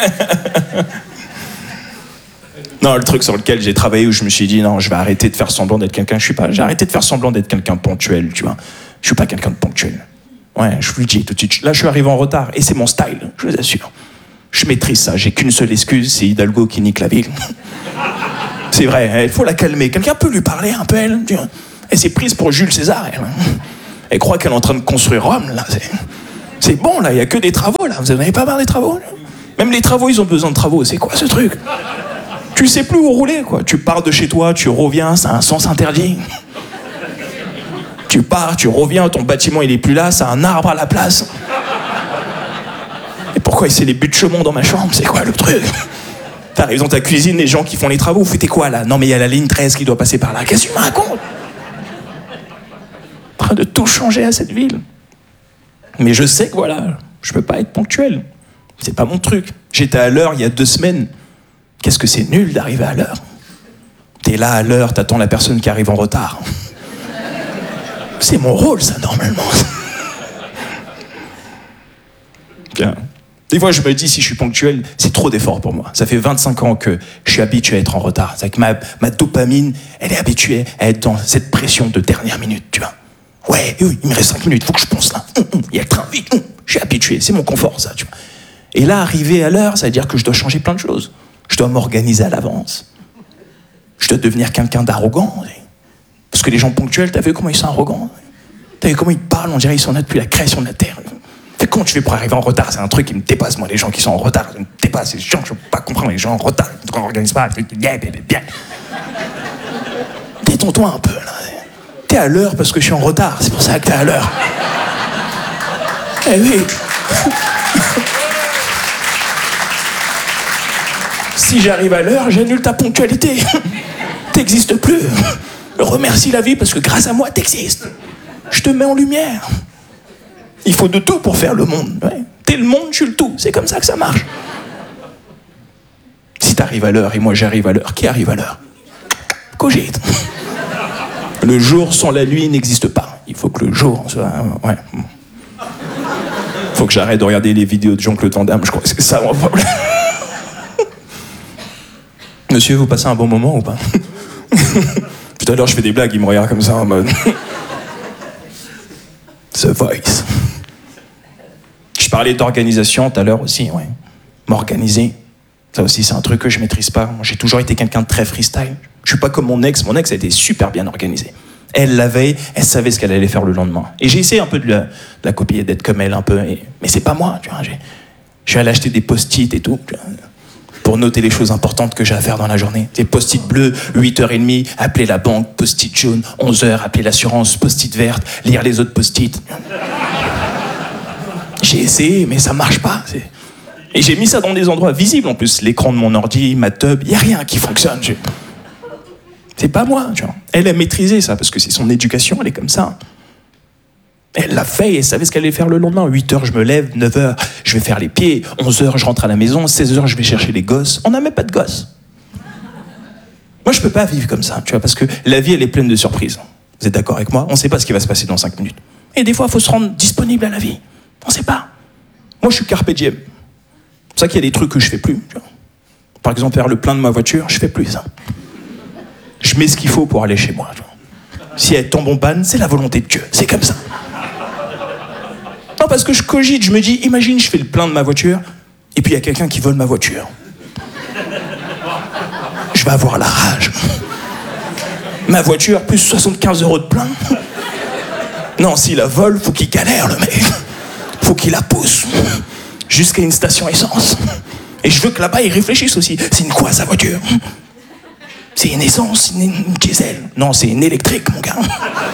Non, le truc sur lequel j'ai travaillé, où je me suis dit, non, je vais arrêter de faire semblant d'être quelqu'un que je suis pas. J'ai arrêté de faire semblant d'être quelqu'un de ponctuel, tu vois. Je suis pas quelqu'un de ponctuel. Ouais, je vous le dis tout de suite. Là, je suis arrivé en retard, et c'est mon style, je vous assure. Je maîtrise ça, j'ai qu'une seule excuse, c'est Hidalgo qui nique la ville. C'est vrai, il faut la calmer. Quelqu'un peut lui parler un peu, elle, tu vois. Elle s'est prise pour Jules César, elle. Elle croit qu'elle est en train de construire Rome, là. C'est bon, là, il n'y a que des travaux, là. Vous n'en avez pas marre des travaux, là? Même les travaux, ils ont besoin de travaux. C'est quoi, ce truc? Tu sais plus où rouler, quoi. Tu pars de chez toi, tu reviens, ça a un sens interdit. Tu pars, tu reviens, ton bâtiment, il est plus là, ça a un arbre à la place. Et pourquoi c'est les buts de Chaumont dans ma chambre? C'est quoi, le truc? T'arrives dans ta cuisine, les gens qui font les travaux, vous faites quoi, là? Non, mais il y a la ligne treize qui doit passer par là. Qu'est-ce que tu me racontes? De tout changer à cette ville. Mais je sais que voilà, je peux pas être ponctuel. C'est pas mon truc. J'étais à l'heure il y a deux semaines. Qu'est-ce que c'est nul d'arriver à l'heure. T'es là à l'heure, t'attends la personne qui arrive en retard. C'est mon rôle, ça, normalement. Bien. Des fois, je me dis, si je suis ponctuel, c'est trop d'efforts pour moi. Ça fait vingt-cinq ans que je suis habitué à être en retard. C'est que ma, ma dopamine, elle est habituée à être dans cette pression de dernière minute, tu vois. Ouais, oui, il me reste cinq minutes, faut que je pense là. Il y a le train, vite. Je suis habitué, c'est mon confort, ça, tu vois. Et là, arriver à l'heure, ça veut dire que je dois changer plein de choses. Je dois m'organiser à l'avance. Je dois devenir quelqu'un d'arrogant. Parce que les gens ponctuels, t'as vu comment ils sont arrogants? T'as vu comment ils parlent? On dirait qu'ils sont là depuis la création de la Terre. Fait comment tu fais pour arriver en retard? C'est un truc qui me dépasse, moi, les gens qui sont en retard. Ça me dépasse, c'est chiant, je peux pas comprendre les gens en retard. Quand on organise pas, bien, bien, bien. Détends-toi un peu, là. T'es à l'heure parce que je suis en retard, c'est pour ça que t'es à l'heure. Eh oui. Si j'arrive à l'heure, j'annule ta ponctualité. T'existes plus. Remercie la vie parce que grâce à moi, t'existes. Je te mets en lumière. Il faut de tout pour faire le monde. Ouais. T'es le monde, je suis le tout. C'est comme ça que ça marche. Si t'arrives à l'heure et moi j'arrive à l'heure, qui arrive à l'heure? Cogite. Le jour sans la nuit n'existe pas. Il faut que le jour soit... Ouais. Faut que j'arrête de regarder les vidéos de Jean-Claude Van Damme. Je crois que c'est ça mon problème. Monsieur, vous passez un bon moment ou pas? Tout à l'heure, je fais des blagues, il me regarde comme ça en mode... The Voice. Je parlais d'organisation tout à l'heure aussi, ouais. M'organiser, ça aussi, c'est un truc que je maîtrise pas. J'ai toujours été quelqu'un de très freestyle. Je suis pas comme mon ex. Mon ex a été super bien organisée. Elle, la veille, elle savait ce qu'elle allait faire le lendemain. Et j'ai essayé un peu de la, de la copier, d'être comme elle un peu. Et... Mais c'est pas moi, tu vois. J'ai... Je suis allé acheter des post-it et tout, tu vois, pour noter les choses importantes que j'ai à faire dans la journée. Des post-it bleus, huit heures trente, appeler la banque, post-it jaune, onze heures, appeler l'assurance, post-it verte, lire les autres post-it. J'ai essayé, mais ça marche pas. C'est... Et j'ai mis ça dans des endroits visibles en plus. L'écran de mon ordi, ma tub, il n'y a rien qui fonctionne. J'ai... C'est pas moi, tu vois. Elle a maîtrisé ça, parce que c'est son éducation, elle est comme ça. Elle l'a fait et elle savait ce qu'elle allait faire le lendemain. huit heures, je me lève, neuf heures, je vais faire les pieds, onze heures, je rentre à la maison, seize heures, je vais chercher les gosses. On n'a même pas de gosses. Moi, je peux pas vivre comme ça, tu vois, parce que la vie, elle est pleine de surprises. Vous êtes d'accord avec moi? On sait pas ce qui va se passer dans cinq minutes. Et des fois, il faut se rendre disponible à la vie. On sait pas. Moi, je suis carpe diem. C'est pour ça qu'il y a des trucs que je fais plus, tu vois. Par exemple, faire le plein de ma voiture, je fais plus ça. Je mets ce qu'il faut pour aller chez moi, tu vois. Si elle tombe en panne, c'est la volonté de Dieu. C'est comme ça. Non, parce que je cogite, je me dis, imagine, je fais le plein de ma voiture, et puis il y a quelqu'un qui vole ma voiture. Je vais avoir la rage. Ma voiture, plus soixante-quinze euros de plein. Non, s'il la vole, faut qu'il galère, le mec. Faut qu'il la pousse jusqu'à une station essence. Et je veux que là-bas, ils réfléchissent aussi. C'est une quoi, sa voiture? C'est une essence, une, une diesel? Non, c'est une électrique, mon gars.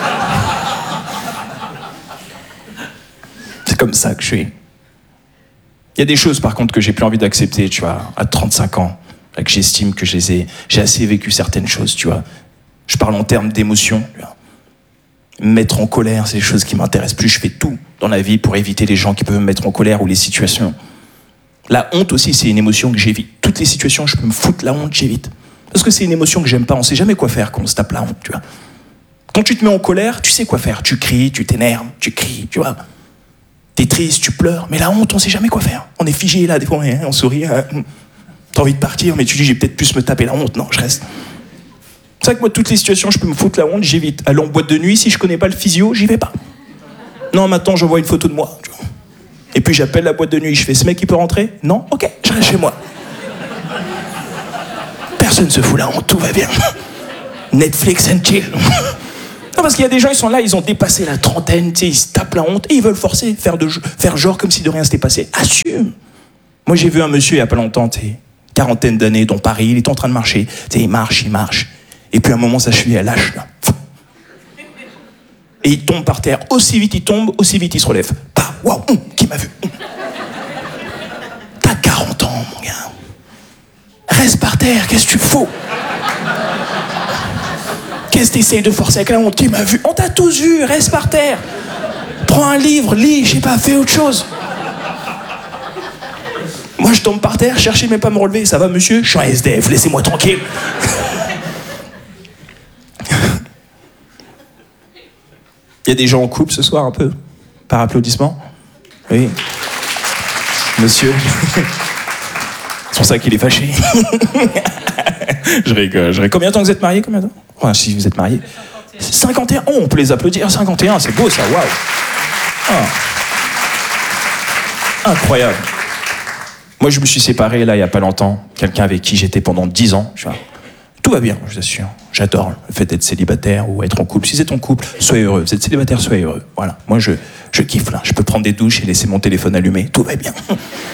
C'est comme ça que je suis. Il y a des choses, par contre, que j'ai plus envie d'accepter, tu vois, à trente-cinq ans, là, que j'estime que je les ai... J'ai assez vécu certaines choses, tu vois. Je parle en termes d'émotion, tu vois. Me mettre en colère, c'est des choses qui m'intéressent plus. Je fais tout dans la vie pour éviter les gens qui peuvent me mettre en colère ou les situations. La honte aussi, c'est une émotion que j'évite. Toutes les situations, je peux me foutre la honte, j'évite. Parce que c'est une émotion que j'aime pas. On sait jamais quoi faire quand on se tape la honte, tu vois. Quand tu te mets en colère, tu sais quoi faire. Tu cries, tu t'énerves, tu cries, tu vois. T'es triste, tu pleures. Mais la honte, on sait jamais quoi faire. On est figé là, des fois, hein, on sourit. Hein. T'as envie de partir, mais tu dis, j'ai peut-être plus me taper la honte. Non, je reste. C'est vrai que moi, toutes les situations, je peux me foutre la honte, j'évite. Aller en boîte de nuit, si je connais pas le physio, j'y vais pas. Non, maintenant, j'envoie une photo de moi. Tu vois. Et puis, j'appelle la boîte de nuit. Je fais, ce mec, il peut rentrer? Non? Ok, je reste chez moi. Personne se fout la honte, tout va bien. Netflix and chill. Non, parce qu'il y a des gens, ils sont là, ils ont dépassé la trentaine, tu sais, ils se tapent la honte et ils veulent forcer, faire, de, faire genre comme si de rien s'était passé. Assume. Moi, j'ai vu un monsieur il y a pas longtemps, tu sais, quarantaine d'années, dans Paris, il est en train de marcher. Tu sais, il marche, il marche. Et puis à un moment, sa cheville, elle lâche, là. Et il tombe par terre. Aussi vite il tombe, aussi vite il se relève. Bah, waouh, hum, qui m'a vu? Hum. T'as quarante ans, mon gars. Reste par terre, qu'est-ce que tu fous? Qu'est-ce que t'essayes de forcer avec la honte? Qui m'a vu? On t'a tous vu, reste par terre. Prends un livre, lis, je sais pas, fais autre chose. Moi, je tombe par terre, cherchez même pas à me relever. Ça va, monsieur? Je suis un S D F, laissez-moi tranquille. Il y a des gens en couple ce soir, un peu? Par applaudissement? Oui. Monsieur? C'est pour ça qu'il est fâché. Je rigole, je rigole. Combien de temps vous êtes mariés? Combien de temps? Enfin, si vous êtes mariés. cinquante et un. Oh, on peut les applaudir. cinquante et un, c'est beau ça, waouh. Ah. Incroyable. Moi, je me suis séparé, là, il y a pas longtemps. Quelqu'un avec qui j'étais pendant dix ans. Tu vois. Tout va bien, je vous assure. J'adore le fait d'être célibataire ou être en couple. Si vous êtes en couple, soyez heureux. Vous êtes célibataire, soyez heureux. Voilà. Moi, je, je kiffe, là. Je peux prendre des douches et laisser mon téléphone allumé. Tout va bien.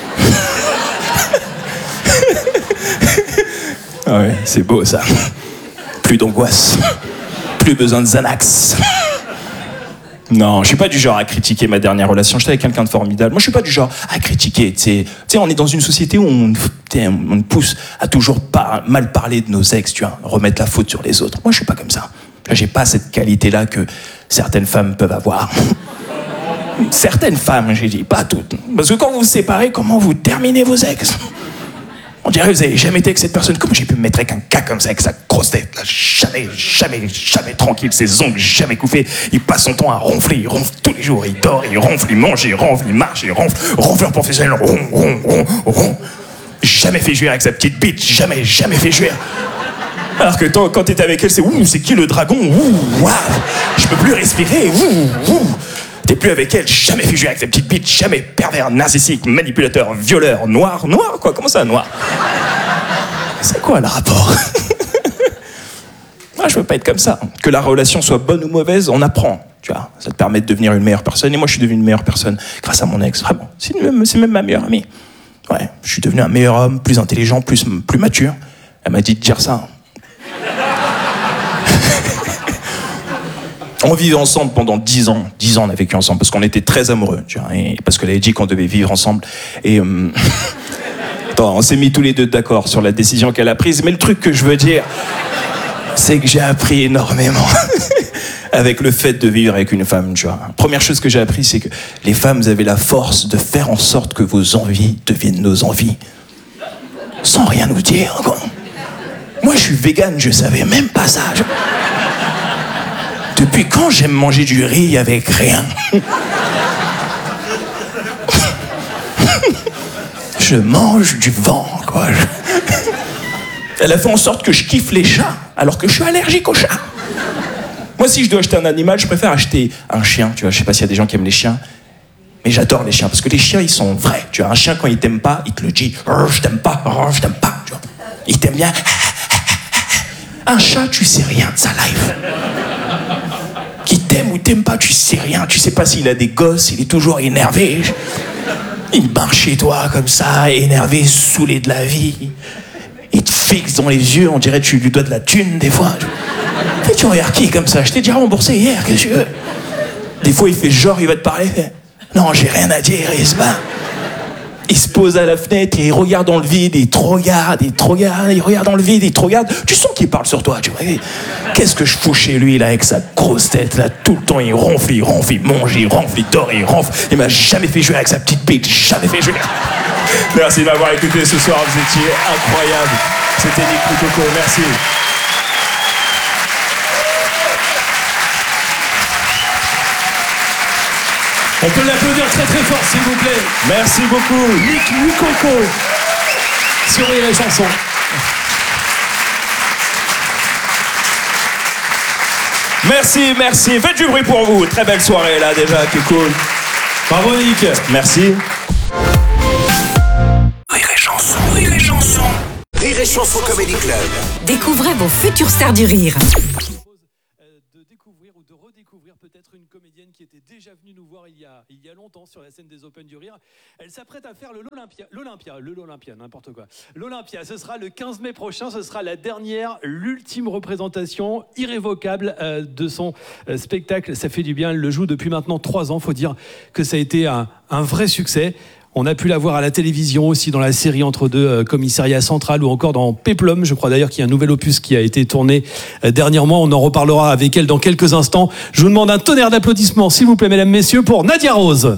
Ah ouais, c'est beau, ça. Plus d'angoisse. Plus besoin de Xanax. Non, je suis pas du genre à critiquer ma dernière relation. J'étais avec quelqu'un de formidable. Moi, je suis pas du genre à critiquer. Tu sais, tu sais, on est dans une société où on, on nous pousse à toujours pas mal parler de nos ex, tu vois, remettre la faute sur les autres. Moi, je suis pas comme ça. J'ai pas cette qualité-là que certaines femmes peuvent avoir. Certaines femmes, j'ai dit, pas toutes. Parce que quand vous vous séparez, comment vous terminez vos ex? On dirait que vous n'avez jamais été avec cette personne. Comment j'ai pu me mettre avec un gars comme ça, avec sa grosse tête là, jamais, jamais, jamais tranquille, ses ongles jamais couffés. Il passe son temps à ronfler, il ronfle tous les jours, il dort, il ronfle, il mange, il ronfle, il marche, il ronfle. Ronfleur professionnel, ron, ron, ron, ron. Jamais fait jouir avec sa petite bite, jamais, jamais fait jouir. Alors que toi, quand t'étais avec elle, c'est ouh, c'est qui le dragon? Ouh, waouh, je peux plus respirer, ouh, ouh. T'es plus avec elle, jamais fait jouer avec sa petite bite, jamais pervers, narcissique, manipulateur, violeur, noir, noir, quoi, comment ça, noir? C'est quoi le rapport? Moi, je veux pas être comme ça. Que la relation soit bonne ou mauvaise, on apprend, tu vois. Ça te permet de devenir une meilleure personne, et moi, je suis devenu une meilleure personne grâce à mon ex, vraiment. C'est même, c'est même ma meilleure amie. Ouais, je suis devenu un meilleur homme, plus intelligent, plus, plus mature. Elle m'a dit de dire ça. On vivait ensemble pendant dix ans. dix ans, on a vécu ensemble, parce qu'on était très amoureux, tu vois, et parce qu'elle avait dit qu'on devait vivre ensemble. Et euh... Attends, on s'est mis tous les deux d'accord sur la décision qu'elle a prise, mais le truc que je veux dire, c'est que j'ai appris énormément avec le fait de vivre avec une femme, tu vois. Première chose que j'ai appris, c'est que les femmes avaient la force de faire en sorte que vos envies deviennent nos envies. Sans rien nous dire, quoi. Moi, je suis végane, je savais même pas ça. Je... Depuis quand j'aime manger du riz avec rien? Je mange du vent, quoi. Elle a fait en sorte que je kiffe les chats, alors que je suis allergique aux chats. Moi, si je dois acheter un animal, je préfère acheter un chien, tu vois. Je sais pas s'il y a des gens qui aiment les chiens, mais j'adore les chiens, parce que les chiens, ils sont vrais. Tu vois, un chien, quand il t'aime pas, il te le dit. Oh, je t'aime pas, oh, je t'aime pas, tu vois. Il t'aime bien. Un chat, tu sais rien de sa life. Qui t'aime ou t'aime pas, tu sais rien. Tu sais pas s'il a des gosses, il est toujours énervé. Il marche chez toi comme ça, énervé, saoulé de la vie. Il te fixe dans les yeux, on dirait que tu lui dois de la thune des fois. Et tu regardes qui comme ça? Je t'ai déjà remboursé hier, qu'est-ce que tu veux? Des fois il fait genre, il va te parler, il fait non, j'ai rien à dire, il se bat. Il se pose à la fenêtre et il regarde dans le vide, et il te regarde, il te regarde, il regarde dans le vide, il te regarde. Tu sens qu'il parle sur toi, tu vois. Qu'est-ce que je fous chez lui, là, avec sa grosse tête, là, tout le temps, il ronfle, il ronfle, il mange, il ronfle, il dort, il ronfle. Il m'a jamais fait jouer avec sa petite bite, jamais fait jouer. Merci de m'avoir écouté ce soir, vous étiez incroyable. C'était Nick Coco, merci. On peut l'applaudir très très fort, s'il vous plaît. Merci beaucoup. Nick Coco sur Rire et Chanson. Merci, merci. Faites du bruit pour vous. Très belle soirée là déjà, qui est cool. Bravo Nick. Merci. Rire et Chanson, Rire et Chanson. Rire et Chanson Comedy Club. Découvrez vos futures stars du rire. De découvrir ou de redécouvrir peut-être une comédienne qui était déjà venue nous voir il y a, il y a longtemps sur la scène des Open du Rire. Elle s'apprête à faire le l'Olympia, l'Olympia, le l'Olympia, n'importe quoi. L'Olympia, ce sera le quinze mai prochain, ce sera la dernière, l'ultime représentation irrévocable euh, de son euh, spectacle. Ça fait du bien, elle le joue depuis maintenant trois ans, faut dire que ça a été un, un vrai succès. On a pu la voir à la télévision aussi dans la série Entre deux, euh, Commissariat Central, ou encore dans Péplum. Je crois d'ailleurs qu'il y a un nouvel opus qui a été tourné euh, dernièrement. On en reparlera avec elle dans quelques instants. Je vous demande un tonnerre d'applaudissements, s'il vous plaît, mesdames, messieurs, pour Nadia Rose.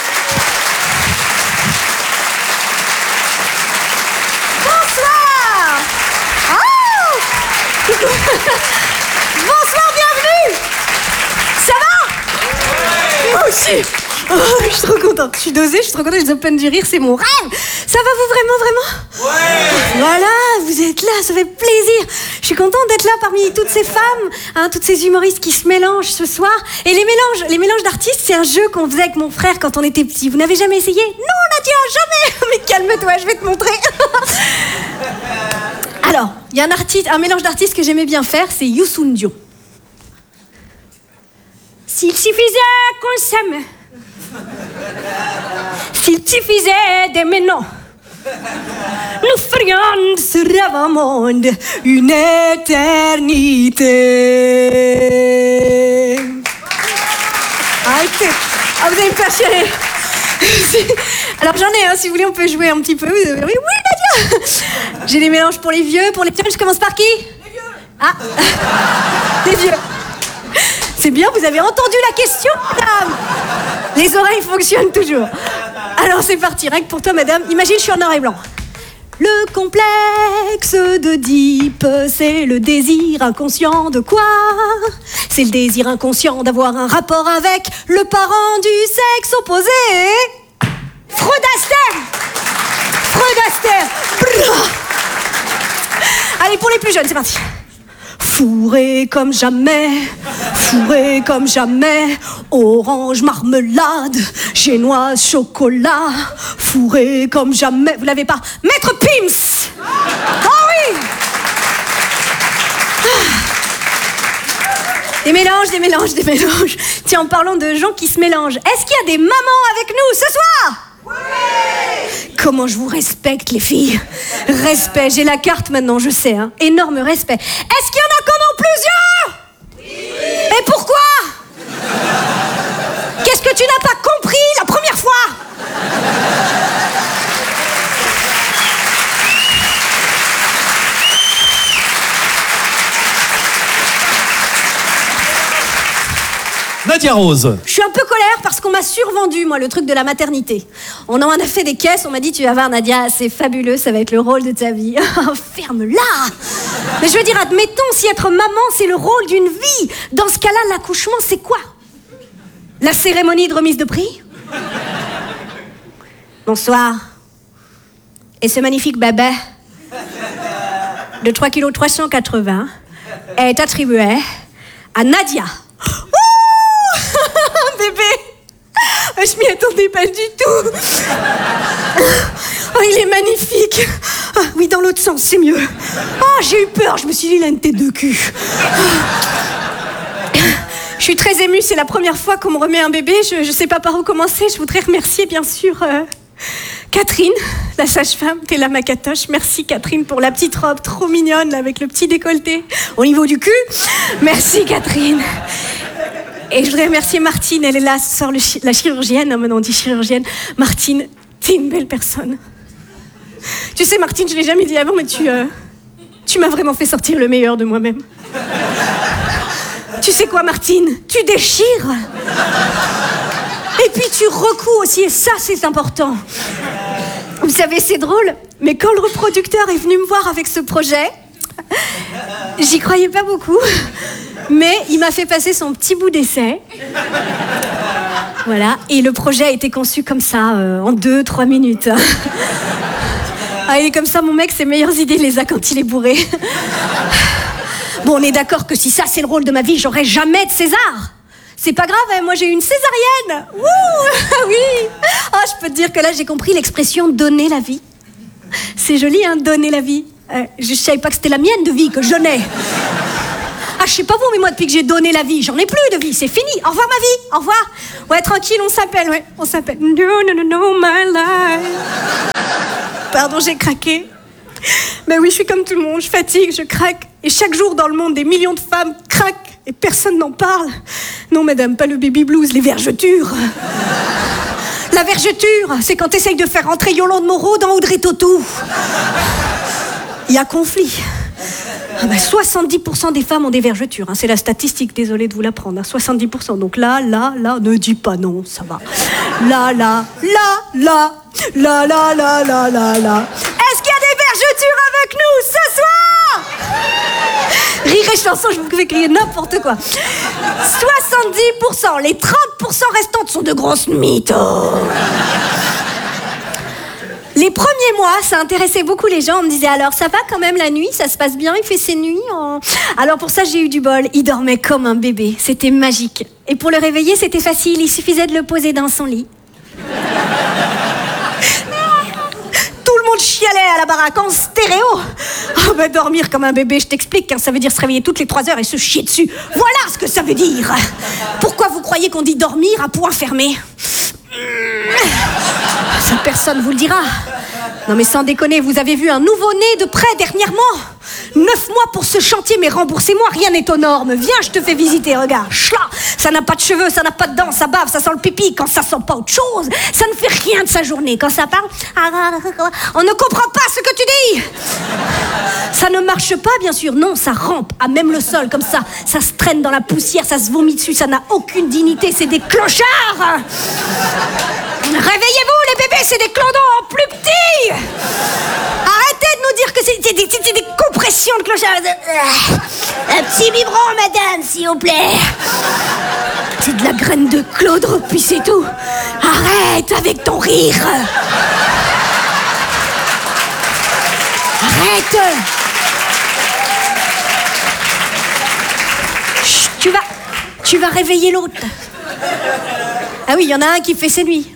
Oh, je suis trop contente, je suis dosée, je suis trop contente, les Open du Rire, c'est mon rêve. Ça va vous vraiment, vraiment? Ouais. Voilà, vous êtes là, ça fait plaisir. Je suis contente d'être là parmi toutes ces femmes, hein, toutes ces humoristes qui se mélangent ce soir. Et les mélanges, les mélanges d'artistes, c'est un jeu qu'on faisait avec mon frère quand on était petits. Vous n'avez jamais essayé? Non, Nadia, jamais. Mais calme-toi, je vais te montrer. Alors, il y a un artiste, un mélange d'artistes que j'aimais bien faire, c'est Youssou N'Dour. S'il suffisait qu'on s'aime, s'il suffisait d'aimer, non, nous ferions de ce rêve un monde une éternité. Arrêtez. Ah, vous avez me faire chialer. Alors j'en ai, hein, si vous voulez, on peut jouer un petit peu. Oui, oui, Nadia. J'ai des mélanges pour les vieux, pour les jeunes. Je commence par qui? Les vieux. Ah, les vieux. C'est bien, vous avez entendu la question, madame. Les oreilles fonctionnent toujours. Alors c'est parti, rien que pour toi, madame. Imagine, je suis en noir et blanc. Le complexe d'Oedipe, c'est le désir inconscient de quoi? C'est le désir inconscient d'avoir un rapport avec le parent du sexe opposé. Freud Astaire. Freud Astaire. Allez, pour les plus jeunes, c'est parti. Fourré comme jamais, fourré comme jamais, orange, marmelade, génoise, chocolat, fourré comme jamais. Vous l'avez pas? Maître Pims. Oh oui. Des mélanges, des mélanges, des mélanges. Tiens, en parlant de gens qui se mélangent, est-ce qu'il y a des mamans avec nous ce soir? Oui. Comment je vous respecte, les filles. Respect, j'ai la carte maintenant, je sais, hein. Énorme respect. Est-ce qu'il y en a qu'on en plusieurs? Oui. Et pourquoi? Qu'est-ce que tu n'as pas compris la première fois? Nadia Rose. Je suis un peu colère parce qu'on m'a survendu, moi, le truc de la maternité. On en a fait des caisses, on m'a dit, tu vas voir, Nadia, c'est fabuleux, ça va être le rôle de ta vie. Ferme-la. Mais je veux dire, admettons, si être maman, c'est le rôle d'une vie, dans ce cas-là, l'accouchement, c'est quoi? La cérémonie de remise de prix? Bonsoir. Et ce magnifique bébé de trois kilos trois cent quatre-vingts est attribué à Nadia. Bébé, je m'y attendais pas du tout. Oh, il est magnifique. Ah, oui, dans l'autre sens, c'est mieux. Oh, j'ai eu peur, je me suis dit, il a une tête de cul. Je suis très émue, c'est la première fois qu'on me remet un bébé. Je, je sais pas par où commencer. Je voudrais remercier, bien sûr, euh, Catherine, la sage-femme, Tella Makatosh. Merci, Catherine, pour la petite robe trop mignonne, là, avec le petit décolleté au niveau du cul. Merci, Catherine. Et je voudrais remercier Martine, elle est là, ce soir, le chi- la chirurgienne, non, maintenant on dit chirurgienne. Martine, t'es une belle personne. Tu sais, Martine, je l'ai jamais dit avant, mais tu, euh, tu m'as vraiment fait sortir le meilleur de moi-même. Tu sais quoi, Martine? Tu déchires. Et puis tu recouds aussi, et ça, c'est important. Vous savez, c'est drôle, mais quand le reproducteur est venu me voir avec ce projet, j'y croyais pas beaucoup. Mais il m'a fait passer son petit bout d'essai. Voilà. Et le projet a été conçu comme ça, euh, en deux, trois minutes. Ah, il est comme ça, mon mec, ses meilleures idées, il les a quand il est bourré. Bon, on est d'accord que si ça, c'est le rôle de ma vie, j'aurai jamais de César. C'est pas grave, hein, moi j'ai eu une césarienne. Ouh, oui. Ah, je peux te dire que là, j'ai compris l'expression « donner la vie ». C'est joli, hein, donner la vie. Euh, je savais pas que c'était la mienne de vie que je n'ai. Ah, je sais pas vous, mais moi, depuis que j'ai donné la vie, j'en ai plus de vie, c'est fini. Au revoir, ma vie, au revoir. Ouais, tranquille, on s'appelle, ouais, on s'appelle. No, no, no, no, my life. Pardon, j'ai craqué. Mais oui, je suis comme tout le monde, je fatigue, je craque. Et chaque jour dans le monde, des millions de femmes craquent et personne n'en parle. Non, madame, pas le baby blues, les vergetures. La vergeture, c'est quand t'essayes de faire rentrer Yolande Moreau dans Audrey Tautou. Il y a conflit. Ah bah soixante-dix pour cent des femmes ont des vergetures, hein. C'est la statistique, désolée de vous l'apprendre, hein. soixante-dix pour cent. Donc là, là, là, ne dis pas non, ça va. Là, là, là, là, là, là, là, là, là, là. Est-ce qu'il y a des vergetures avec nous ce soir? Rire et chanson, je vous fais crier n'importe quoi. soixante-dix pour cent, les trente pour cent restantes sont de grosses mythos. Les premiers mois, ça intéressait beaucoup les gens. On me disait, alors ça va quand même la nuit? Ça se passe bien? Il fait ses nuits en... Alors pour ça, j'ai eu du bol. Il dormait comme un bébé. C'était magique. Et pour le réveiller, c'était facile. Il suffisait de le poser dans son lit. Tout le monde chialait à la baraque en stéréo. Oh ben dormir comme un bébé, je t'explique. Hein, ça veut dire se réveiller toutes les trois heures et se chier dessus. Voilà ce que ça veut dire. Pourquoi vous croyez qu'on dit dormir à point fermé? Ça, personne vous le dira. Non mais sans déconner, vous avez vu un nouveau-né de près dernièrement? Neuf mois pour ce chantier, mais remboursez-moi, rien n'est aux normes. Viens, je te fais visiter, regarde. Chla, ça n'a pas de cheveux, ça n'a pas de dents, ça bave, ça sent le pipi. Quand ça sent pas autre chose, ça ne fait rien de sa journée. Quand ça parle, on ne comprend pas ce que tu dis. Ça ne marche pas, bien sûr. Non, ça rampe à même le sol, comme ça. Ça se traîne dans la poussière, ça se vomit dessus, ça n'a aucune dignité. C'est des clochards. Réveillez-vous, les bébés, c'est des clodos en plus petits. Arrêtez de nous dire que c'est des, c'est des compressions de clochards. Un petit biberon, madame, s'il vous plaît. C'est de la graine de Claude, puis c'est tout. Arrête avec ton rire. Arrête. Chut, tu vas, tu vas réveiller l'autre. Ah oui, il y en a un qui fait ses nuits.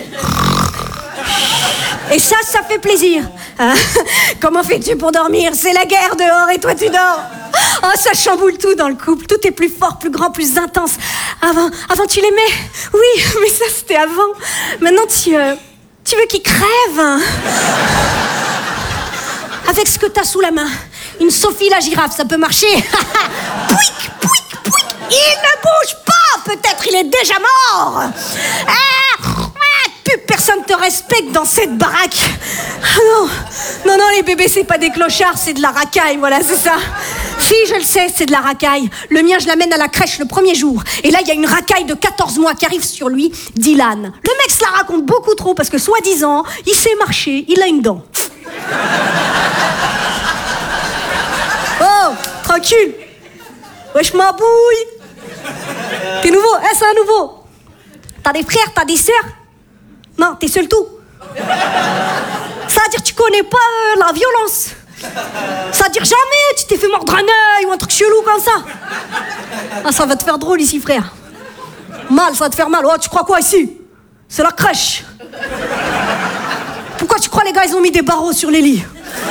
Et ça, ça fait plaisir. Hein? Comment fais-tu pour dormir? C'est la guerre dehors et toi tu dors. Oh, ça chamboule tout dans le couple. Tout est plus fort, plus grand, plus intense. Avant, avant tu l'aimais? Oui, mais ça c'était avant. Maintenant tu, euh, tu veux qu'il crève, hein? Avec ce que t'as sous la main. Une Sophie la girafe, ça peut marcher. Pouic, pouic, pouic. Il ne bouge pas. Peut-être il est déjà mort. Ah, plus personne te respecte dans cette baraque. Ah non, non, non, les bébés, c'est pas des clochards, c'est de la racaille, voilà, c'est ça. Fille, je le sais, c'est de la racaille. Le mien, je l'amène à la crèche le premier jour. Et là, il y a une racaille de quatorze mois qui arrive sur lui, Dylan. Le mec se la raconte beaucoup trop parce que, soi-disant, il sait marcher, il a une dent. Oh, tranquille. Wesh, ma bouille. T'es nouveau? Eh, c'est un nouveau. T'as des frères, t'as des sœurs? Non, t'es seul tout. Ça veut dire que tu connais pas euh, la violence. Ça veut dire jamais tu t'es fait mordre un œil ou un truc chelou comme ça. Ah, ça va te faire drôle ici, frère. Mal, ça va te faire mal. Oh, tu crois quoi ici? C'est la crèche. Pourquoi tu crois les gars, ils ont mis des barreaux sur les lits?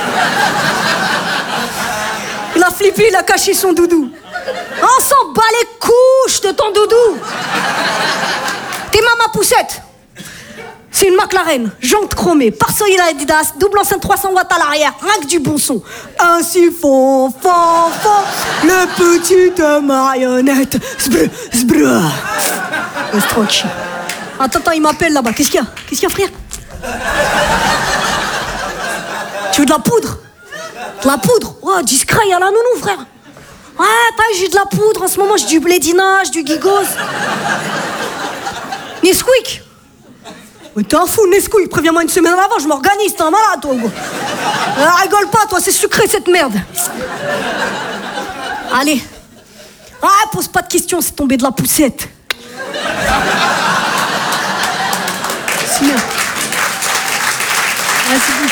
Il a flippé, il a caché son doudou. On s'en bat les couches de ton doudou. T'es maman poussette. C'est une McLaren, jante chromée, pare-soleil Adidas, double enceinte trois cents watts à l'arrière, rien que du bon son. Ainsi font, font, font, les petites marionnettes. Zbrr, zbrr. Reste tranquille. Attends, attends, il m'appelle là-bas. Qu'est-ce qu'il y a? Qu'est-ce qu'il y a, frère? Tu veux de la poudre? De la poudre? Oh, discret, il y a la nounou, frère. Ouais, t'as j'ai de la poudre en ce moment, j'ai du blédinage, du gigos. Nesquik. Mais t'es un fou, Nesquik, préviens-moi une semaine avant, je m'organise, t'es un malade, toi. Alors, rigole pas, toi, c'est sucré cette merde. Allez. Ah, pose pas de questions, c'est tombé de la poussette. C'est bien. Ouais, c'est bon.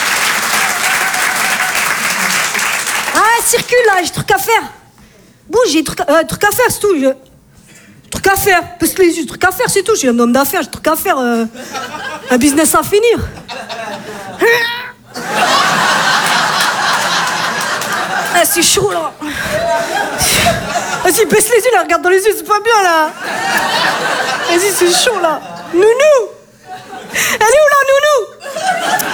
Ah, circule là, j'ai des trucs à faire. Bouge, j'ai des trucs à, euh, trucs à faire, c'est tout. Je... Trucs à faire, parce que les trucs à faire, c'est tout. Je suis un homme d'affaires, j'ai des trucs à faire. Euh... Un business à finir. Ah, c'est chaud là. Vas-y, baisse les yeux là, regarde dans les yeux, c'est pas bien là. Vas-y, c'est chaud là. Nounou. Elle est où là, Nounou?